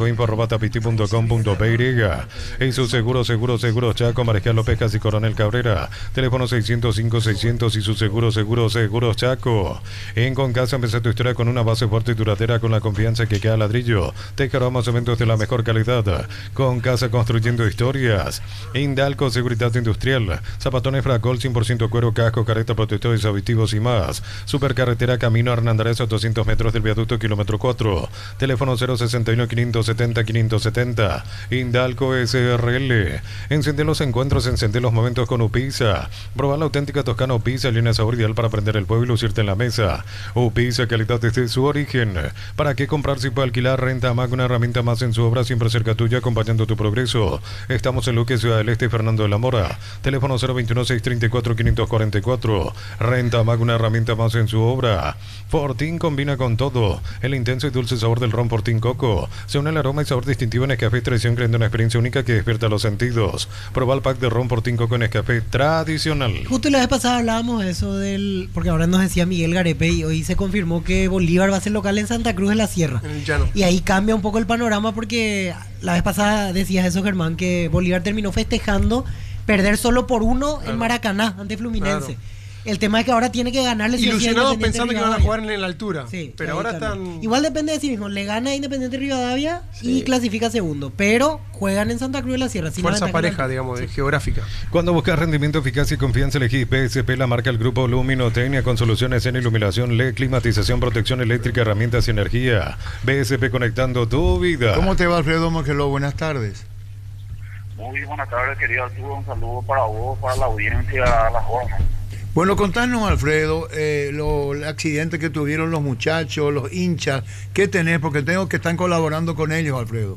tapiti-info@tapiti.com.py. En su Seguros Chaco, Mariscal López y Coronel Cabrera. Teléfono 605-600 y su Seguros Chaco. En Concasa empezá tu historia con una base fuerte y duradera, con la confianza que queda ladrillo. Te encargamos eventos de la mejor calidad. Concasa, construyendo historias. Indalco, Seguridad Industrial. Zapatones Fracol, 100% cuero, casco, careta, protectores auditivos y más. Supercarretera Camino Hernandez a 200 metros del viaducto kilómetro 4. Teléfono 061-570-570. Indalco SRL. Encende los encuentros, encende los momentos con Upisa. Probar la auténtica Toscana Upisa, llena sabor ideal para prender el fuego y lucirte en la mesa. Upisa, calidad desde su origen. ¿Para qué comprar si puede alquilar? Renta Mac, una herramienta más en su obra, siempre cerca tuya, acompañando tu progreso. Estamos en Luque, Ciudad del Este, Fernando de la Mora. Teléfono 021-634-544. Renta Mac, una herramienta más en su obra. Fortín combina con todo. El intenso y dulce sabor del ron Fortín Coco. Se une el aroma y sabor distintivo en Nescafé Tradición, creando una experiencia única que despierta los sentidos. Proba el pack de ron Fortín Coco en Nescafé Tradicional. Justo la vez pasada hablábamos de eso porque ahora nos decía Miguel Garepe y hoy se confirmó que Bolívar va a ser local en Santa Cruz de la Sierra. En el llano. Y ahí cambia un poco el panorama porque la vez pasada decías eso, Germán, que Bolívar terminó festejando perder solo por 1 en Maracaná ante Fluminense. Claro. El tema es que ahora tiene que ganarle. Ilusionados pensando que van a jugar en la altura. Sí, pero ahora están. Igual depende de sí mismo. Le gana a Independiente Rivadavia y clasifica segundo. Pero juegan en Santa Cruz de la Sierra. Fuerza pareja, digamos, geográfica. Cuando buscas rendimiento, eficacia y confianza, elegís PSP, la marca del grupo Luminotecnia, con soluciones en iluminación, LED, climatización, protección eléctrica, herramientas y energía. PSP, conectando tu vida. ¿Cómo te va, Alfredo Moqueló? Buenas tardes. Muy buenas tardes, querido Arturo. Un saludo para vos, para la audiencia, a la joven. Bueno, contanos, Alfredo, el accidente que tuvieron los muchachos, los hinchas. ¿Qué tenés? Porque tengo que estar colaborando con ellos, Alfredo.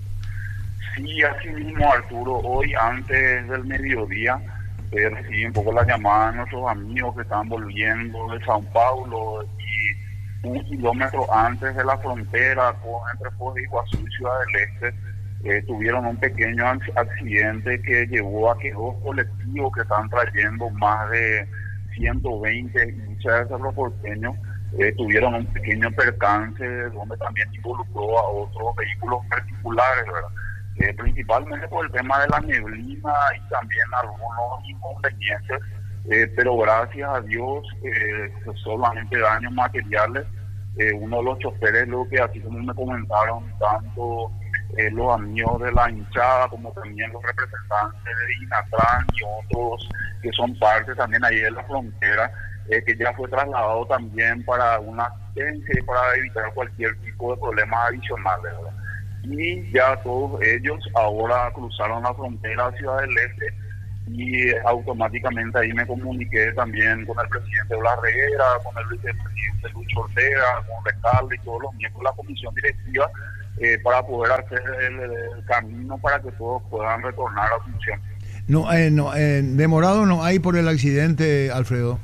Sí, así mismo, Arturo. Hoy, antes del mediodía, recibí un poco la llamada de nuestros amigos que estaban volviendo de Sao Paulo y 1 kilómetro antes de la frontera entre Foz de Iguazú y Ciudad del Este. Tuvieron un pequeño accidente que llevó a que 2 colectivos que están trayendo más de 120 hinchas de Cerro Porteño tuvieron un pequeño percance donde también involucró a otros vehículos particulares, ¿verdad? Principalmente por el tema de la neblina y también algunos inconvenientes, pero gracias a Dios solamente daños materiales. Uno de los choferes, lo que así como me comentaron tanto los amigos de la hinchada como también los representantes de Inatran y otros que son parte también ahí de la frontera, que ya fue trasladado también para una asistencia y para evitar cualquier tipo de problemas adicionales, ¿verdad? Y ya todos ellos ahora cruzaron la frontera a Ciudad del Este y automáticamente ahí me comuniqué también con el presidente Blas Reguera, con el vicepresidente Lucho Ortega, con Recalde y todos los miembros de la comisión directiva para poder hacer el camino para que todos puedan retornar a Asunción. Demorado no hay por el accidente, Alfredo.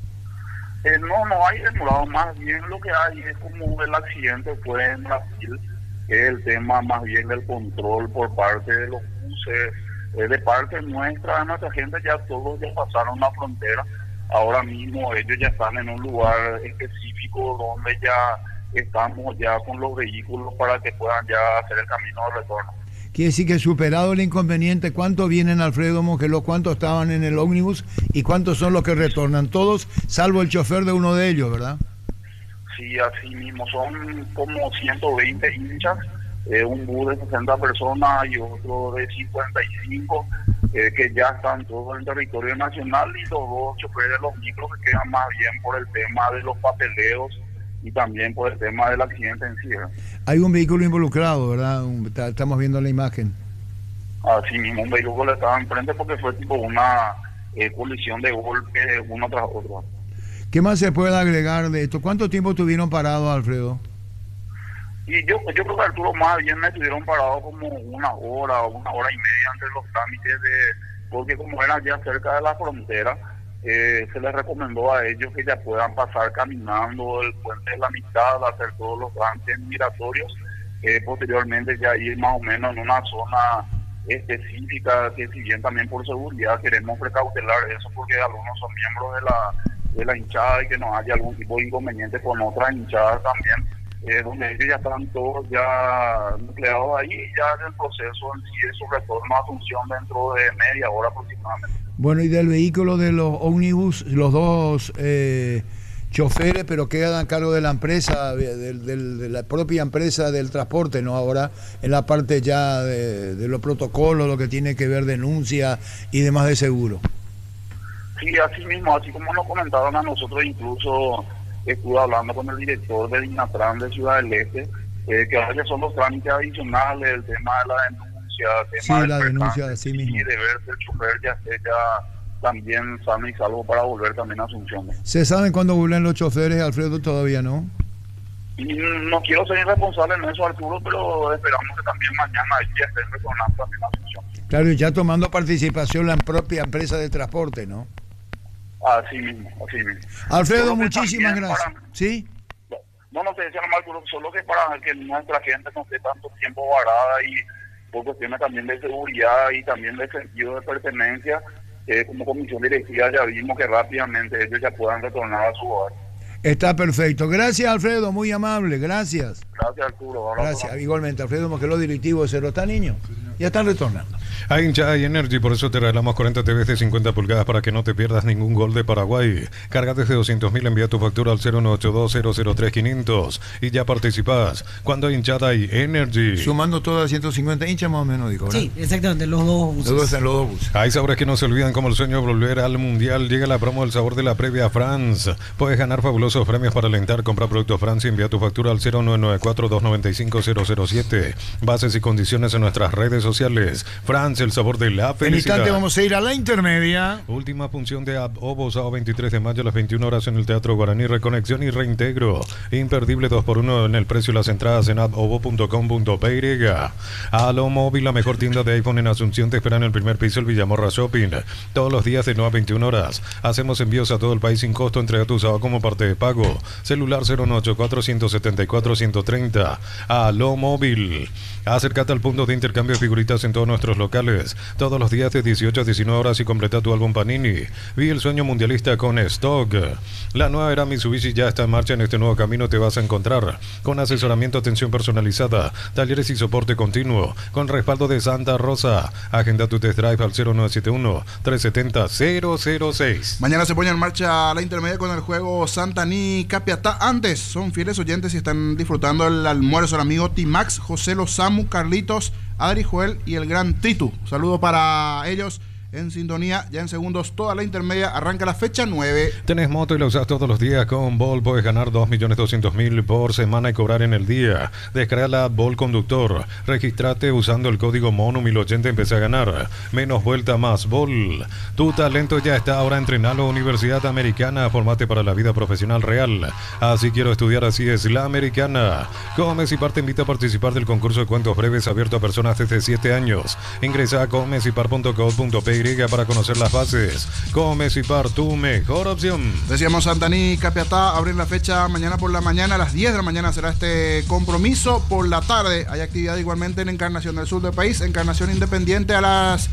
No hay demorado, más bien lo que hay es como el accidente fue en Brasil, que es el tema más bien del control por parte de los buses, de parte nuestra gente, ya todos ya pasaron la frontera. Ahora mismo ellos ya están en un lugar específico donde ya estamos ya con los vehículos para que puedan ya hacer el camino de retorno. Quiere decir que superado el inconveniente, ¿cuántos vienen, Alfredo Mongeló? ¿Cuántos estaban en el ómnibus? ¿Y cuántos son los que retornan? Todos, salvo el chofer de uno de ellos, ¿verdad? Sí, así mismo, son como 120 hinchas, un bus de 60 personas y otro de 55, que ya están todos en territorio nacional, y los dos choferes de los micros que quedan más bien por el tema de los papeleos y también por el tema del accidente en sí. Hay un vehículo involucrado, ¿verdad? Estamos viendo la imagen. Así mismo, un vehículo estaba enfrente porque fue tipo una colisión de golpe uno tras otro. ¿Qué más se puede agregar de esto? ¿Cuánto tiempo estuvieron parados, Alfredo? Y yo creo que Arturo, más bien me estuvieron parados como una hora y media entre los trámites porque como era ya cerca de la frontera, se les recomendó a ellos que ya puedan pasar caminando el puente de la Amistad, hacer todos los trámites migratorios, posteriormente ya ir más o menos en una zona específica, que si bien también por seguridad queremos precautelar eso, porque algunos son miembros de la hinchada y que no haya algún tipo de inconveniente con otras hinchadas también, donde ellos ya están todos ya nucleados ahí, ya en el proceso en sí de su retorno a Asunción dentro de media hora aproximadamente. Bueno, y del vehículo de los ómnibus, los dos choferes, pero quedan a cargo de la empresa, de la propia empresa del transporte, ¿no? Ahora en la parte ya de los protocolos, lo que tiene que ver denuncia y demás de seguro. Sí, así mismo, así como nos comentaron a nosotros, incluso estuve hablando con el director de Dinatran de Ciudad del Este, que ahora son los trámites adicionales, el tema de la denuncia, el tema la denuncia de sí mismo. Y de ver si el chofer ya esté ya también sano y salvo para volver también a Asunción. ¿Se saben cuándo vuelven los choferes, Alfredo? Todavía no. Y no quiero ser irresponsable en eso, Arturo, pero esperamos que también mañana ya estén retornando también a Asunción. Claro, y ya tomando participación la propia empresa de transporte, ¿no? Así mismo, así mismo. Alfredo, muchísimas gracias. ¿Sí? No te decía nomás, Arturo, solo que para que nuestra gente no esté tanto tiempo varada y por cuestiones también de seguridad y también de sentido de pertenencia, como comisión directiva ya vimos que rápidamente ellos ya puedan retornar a su hogar. Está perfecto. Gracias, Alfredo, muy amable, gracias. Gracias, Arturo. Gracias, igualmente, Alfredo, porque los directivos de Cerro está niño. Ya están retornando. Hay hinchada y Energy, por eso te regalamos 40 TVs de 50 pulgadas para que no te pierdas ningún gol de Paraguay. Carga desde 200.000, envía tu factura al 0982003500 y ya participas. Cuando hay hinchada y Energy. Sumando todas 150 hinchas más o menos, dijo, ¿verdad? Sí, exactamente, los dos buses. Los dos buses. Hay sabores que no se olvidan, como el sueño de volver al Mundial. Llega la promo del sabor de la previa France. Puedes ganar fabulosos premios para alentar. Compra productos France y envía tu factura al 0994-295-007. Bases y condiciones en nuestras redes sociales. France, el sabor de la felicidad. En instante vamos a ir a la intermedia. Última función de Abobo, sábado 23 de mayo a las 21 horas en el Teatro Guaraní. Reconexión y reintegro. Imperdible 2x1 en el precio de las entradas en abobo.com.py. Alo Móvil, la mejor tienda de iPhone en Asunción, te espera en el primer piso, el Villamorra Shopping. Todos los días de 9 a 21 horas. Hacemos envíos a todo el país sin costo. Entrega tu sábado como parte de pago. Celular 094-174-130. Alo Móvil. Acércate al punto de intercambio de figuritas en todos nuestros locales. Todos los días de 18 a 19 horas y completa tu álbum Panini. Vive el sueño mundialista con Stock. La nueva era Mitsubishi ya está en marcha. En este nuevo camino te vas a encontrar con asesoramiento, atención personalizada, talleres y soporte continuo, con respaldo de Santa Rosa. Agenda tu test drive al 0971-370-006. Mañana se pone en marcha la intermedia con el juego Santaní Capiatá. Antes, son fieles oyentes y están disfrutando el almuerzo del amigo Timax, José Lozamu, Carlitos, Adri Joel y el gran Titu. Saludo para ellos en sintonía. Ya en segundos, toda la intermedia. Arranca la fecha 9. Tenés moto y la usás todos los días con Bol. Puedes ganar 2.200.000 por semana y cobrar en el día. Descarga la Bol Conductor. Registrate usando el código MONU1080 y empecé a ganar. Menos vuelta, más Bol. Tu talento ya está. Ahora entrenalo. Universidad Americana. Formate para la vida profesional real. Así quiero estudiar, así es la Americana. Comecipar te invita a participar del concurso de cuentos breves abierto a personas desde 7 años. Ingresa a comecipar.co.py para conocer las bases. Comecipar, tu mejor opción. Decíamos Santaní, Capiatá, abrir la fecha mañana por la mañana. A las 10 de la mañana será este compromiso. Por la tarde hay actividad igualmente en Encarnación del sur del país. Encarnación Independiente a las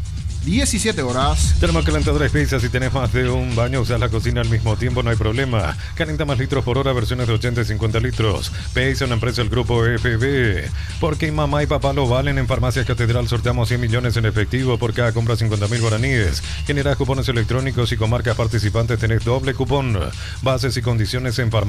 17 horas. Termocalentadores Pizza. Si tenés más de un baño, usas la cocina al mismo tiempo, no hay problema. Calienta más litros por hora, versiones de 80 y 50 litros. Pizza, una empresa del grupo FB. Porque mamá y papá lo valen. En Farmacias Catedral sorteamos 100 millones en efectivo por cada compra 50.000 guaraníes. Generás cupones electrónicos y con marcas participantes tenés doble cupón. Bases y condiciones en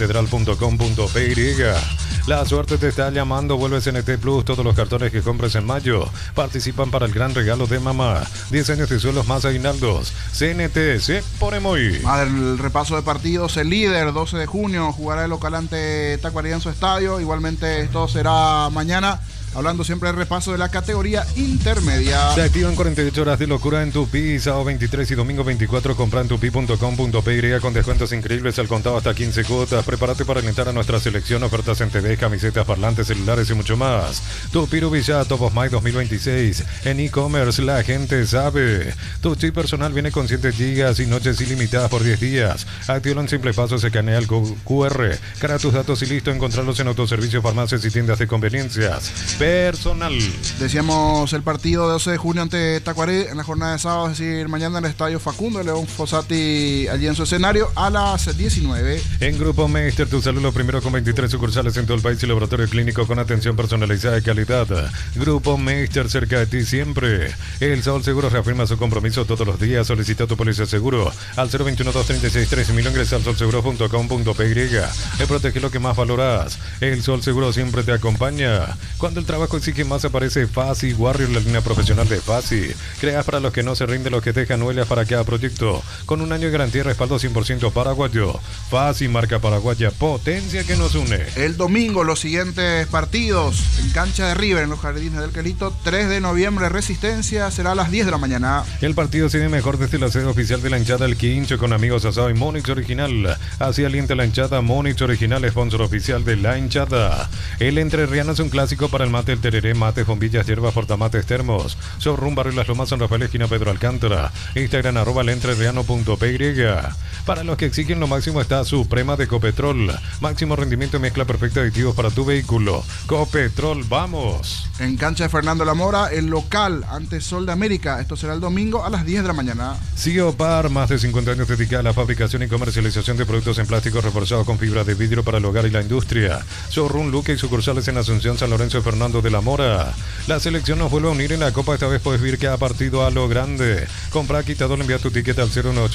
farmaciacatedral.com.py. La suerte te está llamando. Vuelve CNT Plus. Todos los cartones que compres en mayo participan para el gran regalo de mamá. 10 años de suelos más aguinaldos. CNT se pone muy. El repaso de partidos. El líder, 12 de junio, jugará el local ante Tacuarí en su estadio. Igualmente esto será mañana. Hablando siempre del repaso de la categoría intermedia. Se activan 48 horas de locura en Tupi. Sábado 23 y domingo 24. Compra en tupi.com.py con descuentos increíbles al contado hasta 15 cuotas. Prepárate para alentar a nuestra selección. Ofertas en TV, camisetas, parlantes, celulares y mucho más. Tupi Rubilla Top of Mind 2026. En e-commerce la gente sabe. Tu chip personal viene con 7 gigas y noches ilimitadas por 10 días. Actívalo en simple paso. Se canea el QR. Carga tus datos y listo. Encontrarlos en autoservicios, farmacias y tiendas de conveniencias. Personal. Decíamos el partido de 12 de junio ante Tacuarí en la jornada de sábado, es decir, mañana en el estadio Facundo León Fossati, allí en su escenario a las 19. En Grupo Meister, tu salud lo primero con 23 sucursales en todo el país y laboratorio clínico con atención personalizada y calidad. Grupo Meister, cerca de ti siempre. El Sol Seguro reafirma su compromiso todos los días. Solicita tu póliza seguro al 021-236-13.000. Ingresa al solseguro.com.py. Protege lo que más valoras. El Sol Seguro siempre te acompaña. Cuando el trabajo exige más, aparece Fasi Warrior, la línea profesional de Fasi. Creas para los que no se rinden, los que dejan huellas para cada proyecto. Con un año de garantía y respaldo 100% paraguayo. Fasi, marca paraguaya, potencia que nos une. El domingo, los siguientes partidos. En cancha de River, en los Jardines del Quelito. 3 de noviembre, Resistencia, será a las 10 de la mañana. El partido se ve mejor desde la sede oficial de la hinchada El Quincho, con amigos asado y Monix Original. Así alienta la hinchada. Monix Original, sponsor oficial de la hinchada. El entrerriano es un clásico para el mate, el tereré, mate, bombillas, hierbas, portamates, termos. Showroom Barrio Las Lomas, San Rafael, esquina Pedro Alcántara. Instagram @lentrerriano.py. Para los que exigen lo máximo está Suprema de Copetrol. Máximo rendimiento y mezcla perfecta de aditivos para tu vehículo. Copetrol, vamos. En cancha de Fernando Lamora, el local ante Sol de América. Esto será el domingo a las 10 de la mañana. Ciopar, más de 50 años dedicada a la fabricación y comercialización de productos en plástico reforzados con fibra de vidrio para el hogar y la industria. Showroom Luque y sucursales en Asunción, San Lorenzo y Fernando de la Mora. La selección nos vuelve a unir en la Copa. Esta vez puedes vivir cada partido a lo grande. Compra Quitador, envía tu ticket al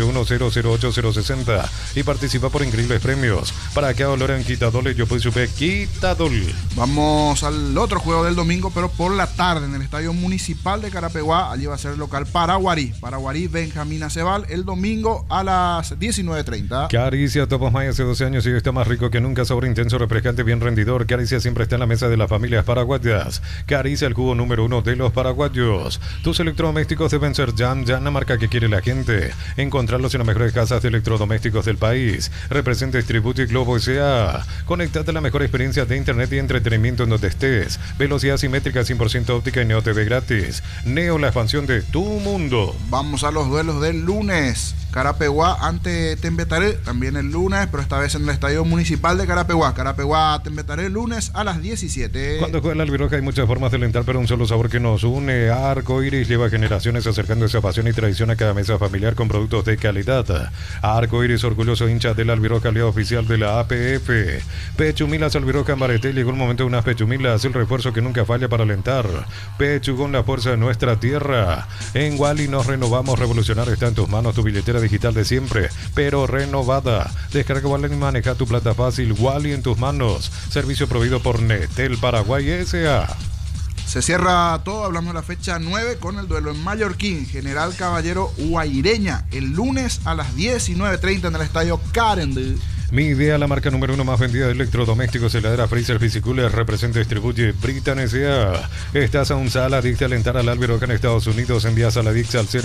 01810080060 y participa por increíbles premios. Para cada dolor en Quitador, yo puedo subir Quitador. Vamos al otro juego del domingo, pero por la tarde en el Estadio Municipal de Carapeguá. Allí va a ser el local Paraguarí. Paraguarí, Benjamín Acebal, el domingo a las 19:30. Caricia Top of Mind hace 12 años y está más rico que nunca. Sabor intenso, refrescante, bien rendidor. Caricia siempre está en la mesa de las familias paraguayas. Caricia, el jugo número 1 de los paraguayos. Tus electrodomésticos deben ser Jam, la marca que quiere la gente. Encontrarlos en las mejores casas de electrodomésticos del país. Representa Distribute Globo S.A. Conectate a la mejor experiencia de internet y entretenimiento en donde estés. Velocidad simétrica 100% óptica y Neo TV gratis. Neo, la expansión de tu mundo. Vamos a los duelos del lunes. Carapeguá ante Tembetaré, también el lunes, pero esta vez en el Estadio Municipal de Carapeguá. Carapeguá, Tembetaré, lunes a las 17. Cuando juega el albirroja hay muchas formas de alentar, pero un solo sabor que nos une. Arco Iris lleva generaciones acercando esa pasión y tradición a cada mesa familiar con productos de calidad. Arco Iris, orgulloso hincha del albirroja, aliado oficial de la APF. Pechumilas albirroja en Bareté, llegó el momento de unas pechumilas, el refuerzo que nunca falla para alentar. Pechugón, la fuerza de nuestra tierra. En Wally nos renovamos, revolucionar está en tus manos, tu billetera digital de siempre, pero renovada. Descarga Wally y maneja tu plata fácil. Wally en tus manos. Servicio proveído por Netel Paraguay S.A. Se cierra todo, hablamos de la fecha 9 con el duelo en Mallorquín, General Caballero Guaireña, el lunes a las 19:30 en el estadio Carendú. Mi Idea, la marca número 1 más vendida de electrodomésticos, heladera, freezer, piscicoolers, representa y distribuye Britan S.A. Estás a un Saladix de alentar al Albiroca en Estados Unidos. Envía Saladix al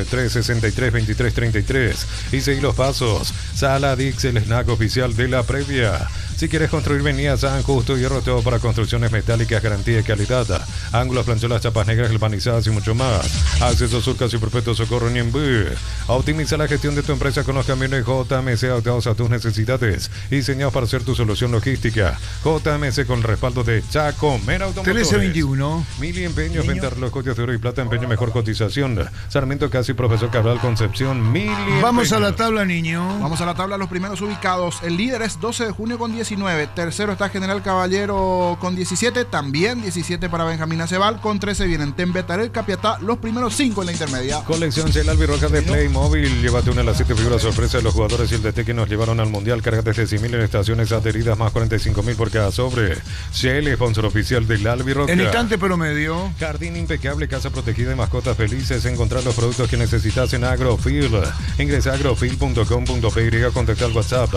0993-632333 y seguí los pasos. Saladix, el snack oficial de la previa. Si quieres construir, venía a San Justo, hierro, todo para construcciones metálicas, garantía y calidad. Ángulos, plancholas, chapas negras, galvanizadas y mucho más. Acceso Surcas y Perpetuo Socorro Niembú. Optimiza la gestión de tu empresa con los camiones JMC adaptados a tus necesidades y diseñados para ser tu solución logística. JMC con el respaldo de Chacomer Automotores. 1321. Mili Empeños, venta relojes de oro y plata, empeño, mejor cotización. Sarmiento Casi, Profesor Cabral, Concepción. Mili Vamos Empeños. a la tabla, niño. Vamos a la tabla, los primeros ubicados. El líder es 12 de junio con 19. Tercero está General Caballero con 17. También 17 para Benjamín Acebal. Con 13 vienen Tembetarel, Capiatá. Los primeros 5 en la intermedia. Colección Cel Albirroca de Playmobil. Llévate una de las 7 figuras sorpresa de los jugadores y el DT que nos llevaron al Mundial. Carga desde 100.000 en estaciones adheridas, más 45.000 por cada sobre. Shell, sponsor oficial del Albirroca. El instante promedio. Jardín impecable, casa protegida y mascotas felices. Encontrar los productos que necesitas en Agrofil. Ingresa a agrofil.com.py, contacta al WhatsApp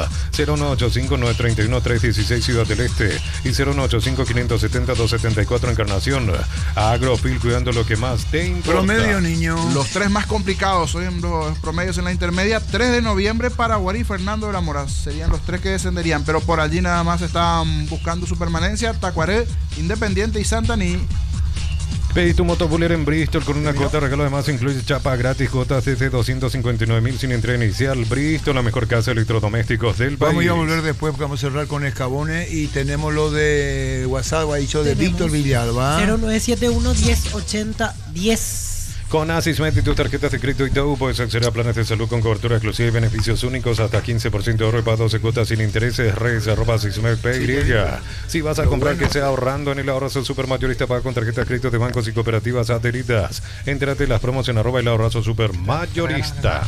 0185931-316 Ciudad del Este y 0185570-274 Encarnación. Agrofil, cuidando lo que más te importa. Promedio, niño. Los 3 más complicados hoy en los promedios en la intermedia. 3 de noviembre para Guarí, Fernando de la Mora. Serían los 3 que descenderían, pero por allí nada más están buscando su permanencia. Tacuaré, Independiente y Santaní. Pedí tu motobuller en Bristol con una cuota de regalo. Además incluye chapa gratis, cuotas desde 259.000 sin entrega inicial. Bristol, la mejor casa de electrodomésticos del país. Vamos a volver después porque vamos a cerrar con Escabones y tenemos lo de WhatsApp, ha dicho de Víctor Villalba. 0971-1080-10. Con Asismet y tus tarjetas de crédito y todo puedes acceder a planes de salud con cobertura exclusiva y beneficios únicos hasta 15% de ahorro y para 12 cuotas sin intereses. Redes@Asismet.py. Si vas a comprar, que sea ahorrando en el ahorrazo supermayorista, paga con tarjetas de crédito de bancos y cooperativas adheridas. Entérate de las promos en @el ahorrazo supermayorista.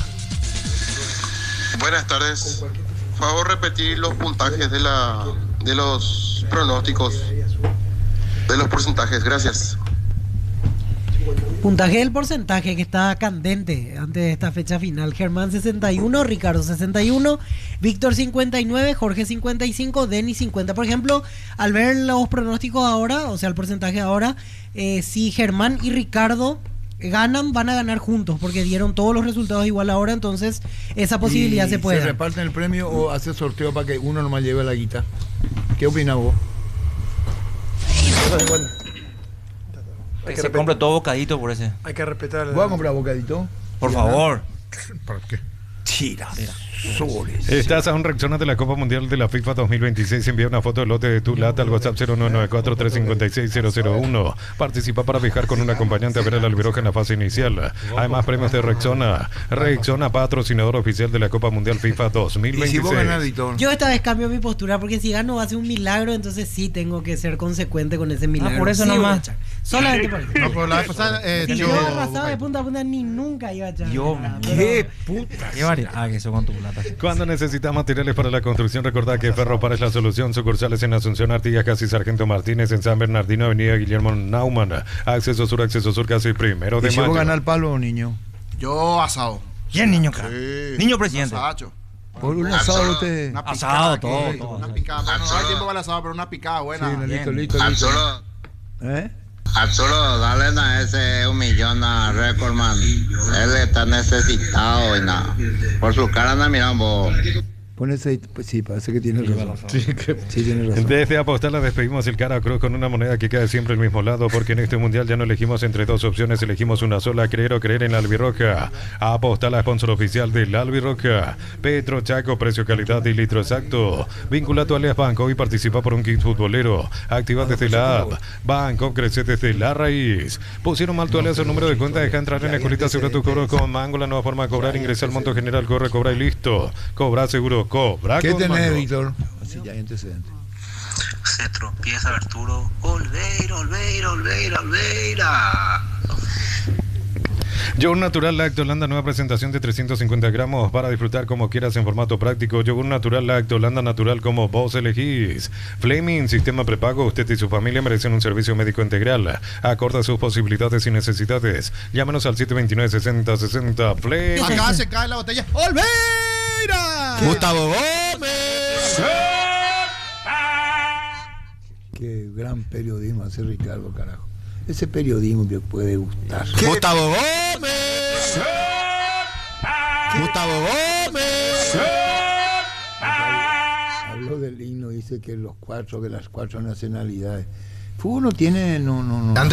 Buenas tardes. Por favor, repetir los puntajes de los pronósticos, de los porcentajes. Gracias. Puntaje del porcentaje que está candente antes de esta fecha final. Germán 61, Ricardo 61, Víctor 59, Jorge 55, Denis 50. Por ejemplo, al ver los pronósticos ahora, o sea, el porcentaje ahora, si Germán y Ricardo ganan, van a ganar juntos porque dieron todos los resultados igual ahora, entonces esa posibilidad se puede. ¿Se reparten el premio o hace sorteo para que uno nomás lleve la guita? ¿Qué opinas vos? Que se compre todo bocadito por ese. Hay que respetar. ¿Voy a comprar bocadito? Por favor. ¿Para qué? Chiras. Estás a un Rexona de la Copa Mundial de la FIFA 2026. Envía una foto del lote de tu lata al WhatsApp 0994-356-001. Participa para viajar con un acompañante a ver al Albirroca en la fase inicial. Además, premios de Rexona. Rexona, patrocinador oficial de la Copa Mundial FIFA 2026. ¿Y si vos ganás, Editor? Yo esta vez cambio mi postura porque si gano va a ser un milagro, entonces sí tengo que ser consecuente con ese milagro. Por eso sí, nomás. Solamente por eso. No, pero la vez pasada Si yo arrasaba de punta a punta ni nunca iba a echar. ¡Qué puta! Qué variedad. Ah, que eso con tu plata. Cuando necesitas materiales para la construcción, recordá que Ferropar es la solución. Sucursales en Asunción, Artigas, Casi Sargento Martínez, en San Bernardino, Avenida Guillermo Naumann. Acceso Sur, casi 1 de ¿Y si mayo. vos ganás el palo, niño? Yo asado. ¿Quién, niño, cara? Sí. Niño presidente. Asacho. Por un asado usted. Una Asado, picada, todo. Una picada. Pero no hay tiempo para el asado, pero una picada buena. Sí, listo, listo. Arturo, Arturo, dale a ese 1 millón a Recordman. Él está necesitado y nada. Por su cara anda mirando. Ponese, pues sí, parece que tiene razón. Sí, tiene razón. Desde Apostar la despedimos el cara cruz con una moneda que queda siempre al mismo lado, porque en este mundial ya no elegimos entre dos opciones, elegimos una sola: creer o creer en la Albirroca. Apostar, la sponsor oficial de la Albirroca. Petro Chaco, precio, calidad y litro exacto. Vincula tu alias Banco y participa por un kit futbolero. Activa desde la app. Banco, crece desde la raíz. Pusieron mal tu alias o número de cuenta, deja entrar en la colita, asegura tu cobro con Mango, la nueva forma de cobrar. Ingresa al monto general, corre, cobra y listo. Cobra seguro. Cobra. ¿Qué tenés, Mango. Víctor? Así ya hay antecedentes. Se tropieza Arturo. Olveira. Yogur Natural Lactolanda, nueva presentación de 350 gramos para disfrutar como quieras en formato práctico. Yogur Natural Lactolanda, natural como vos elegís. Fleming, sistema prepago. Usted y su familia merecen un servicio médico integral. Acorde a sus posibilidades y necesidades. Llámenos al 729-6060. Fleming. Acá se cae la botella. ¡Olveira! Gustavo Gómez. Qué gran periodismo hace Ricardo, carajo. Ese periodismo que puede gustar. Gustavo Gómez. Gustavo Gómez. Habló del himno, dice que las 4 nacionalidades. Fútbol no tiene, no.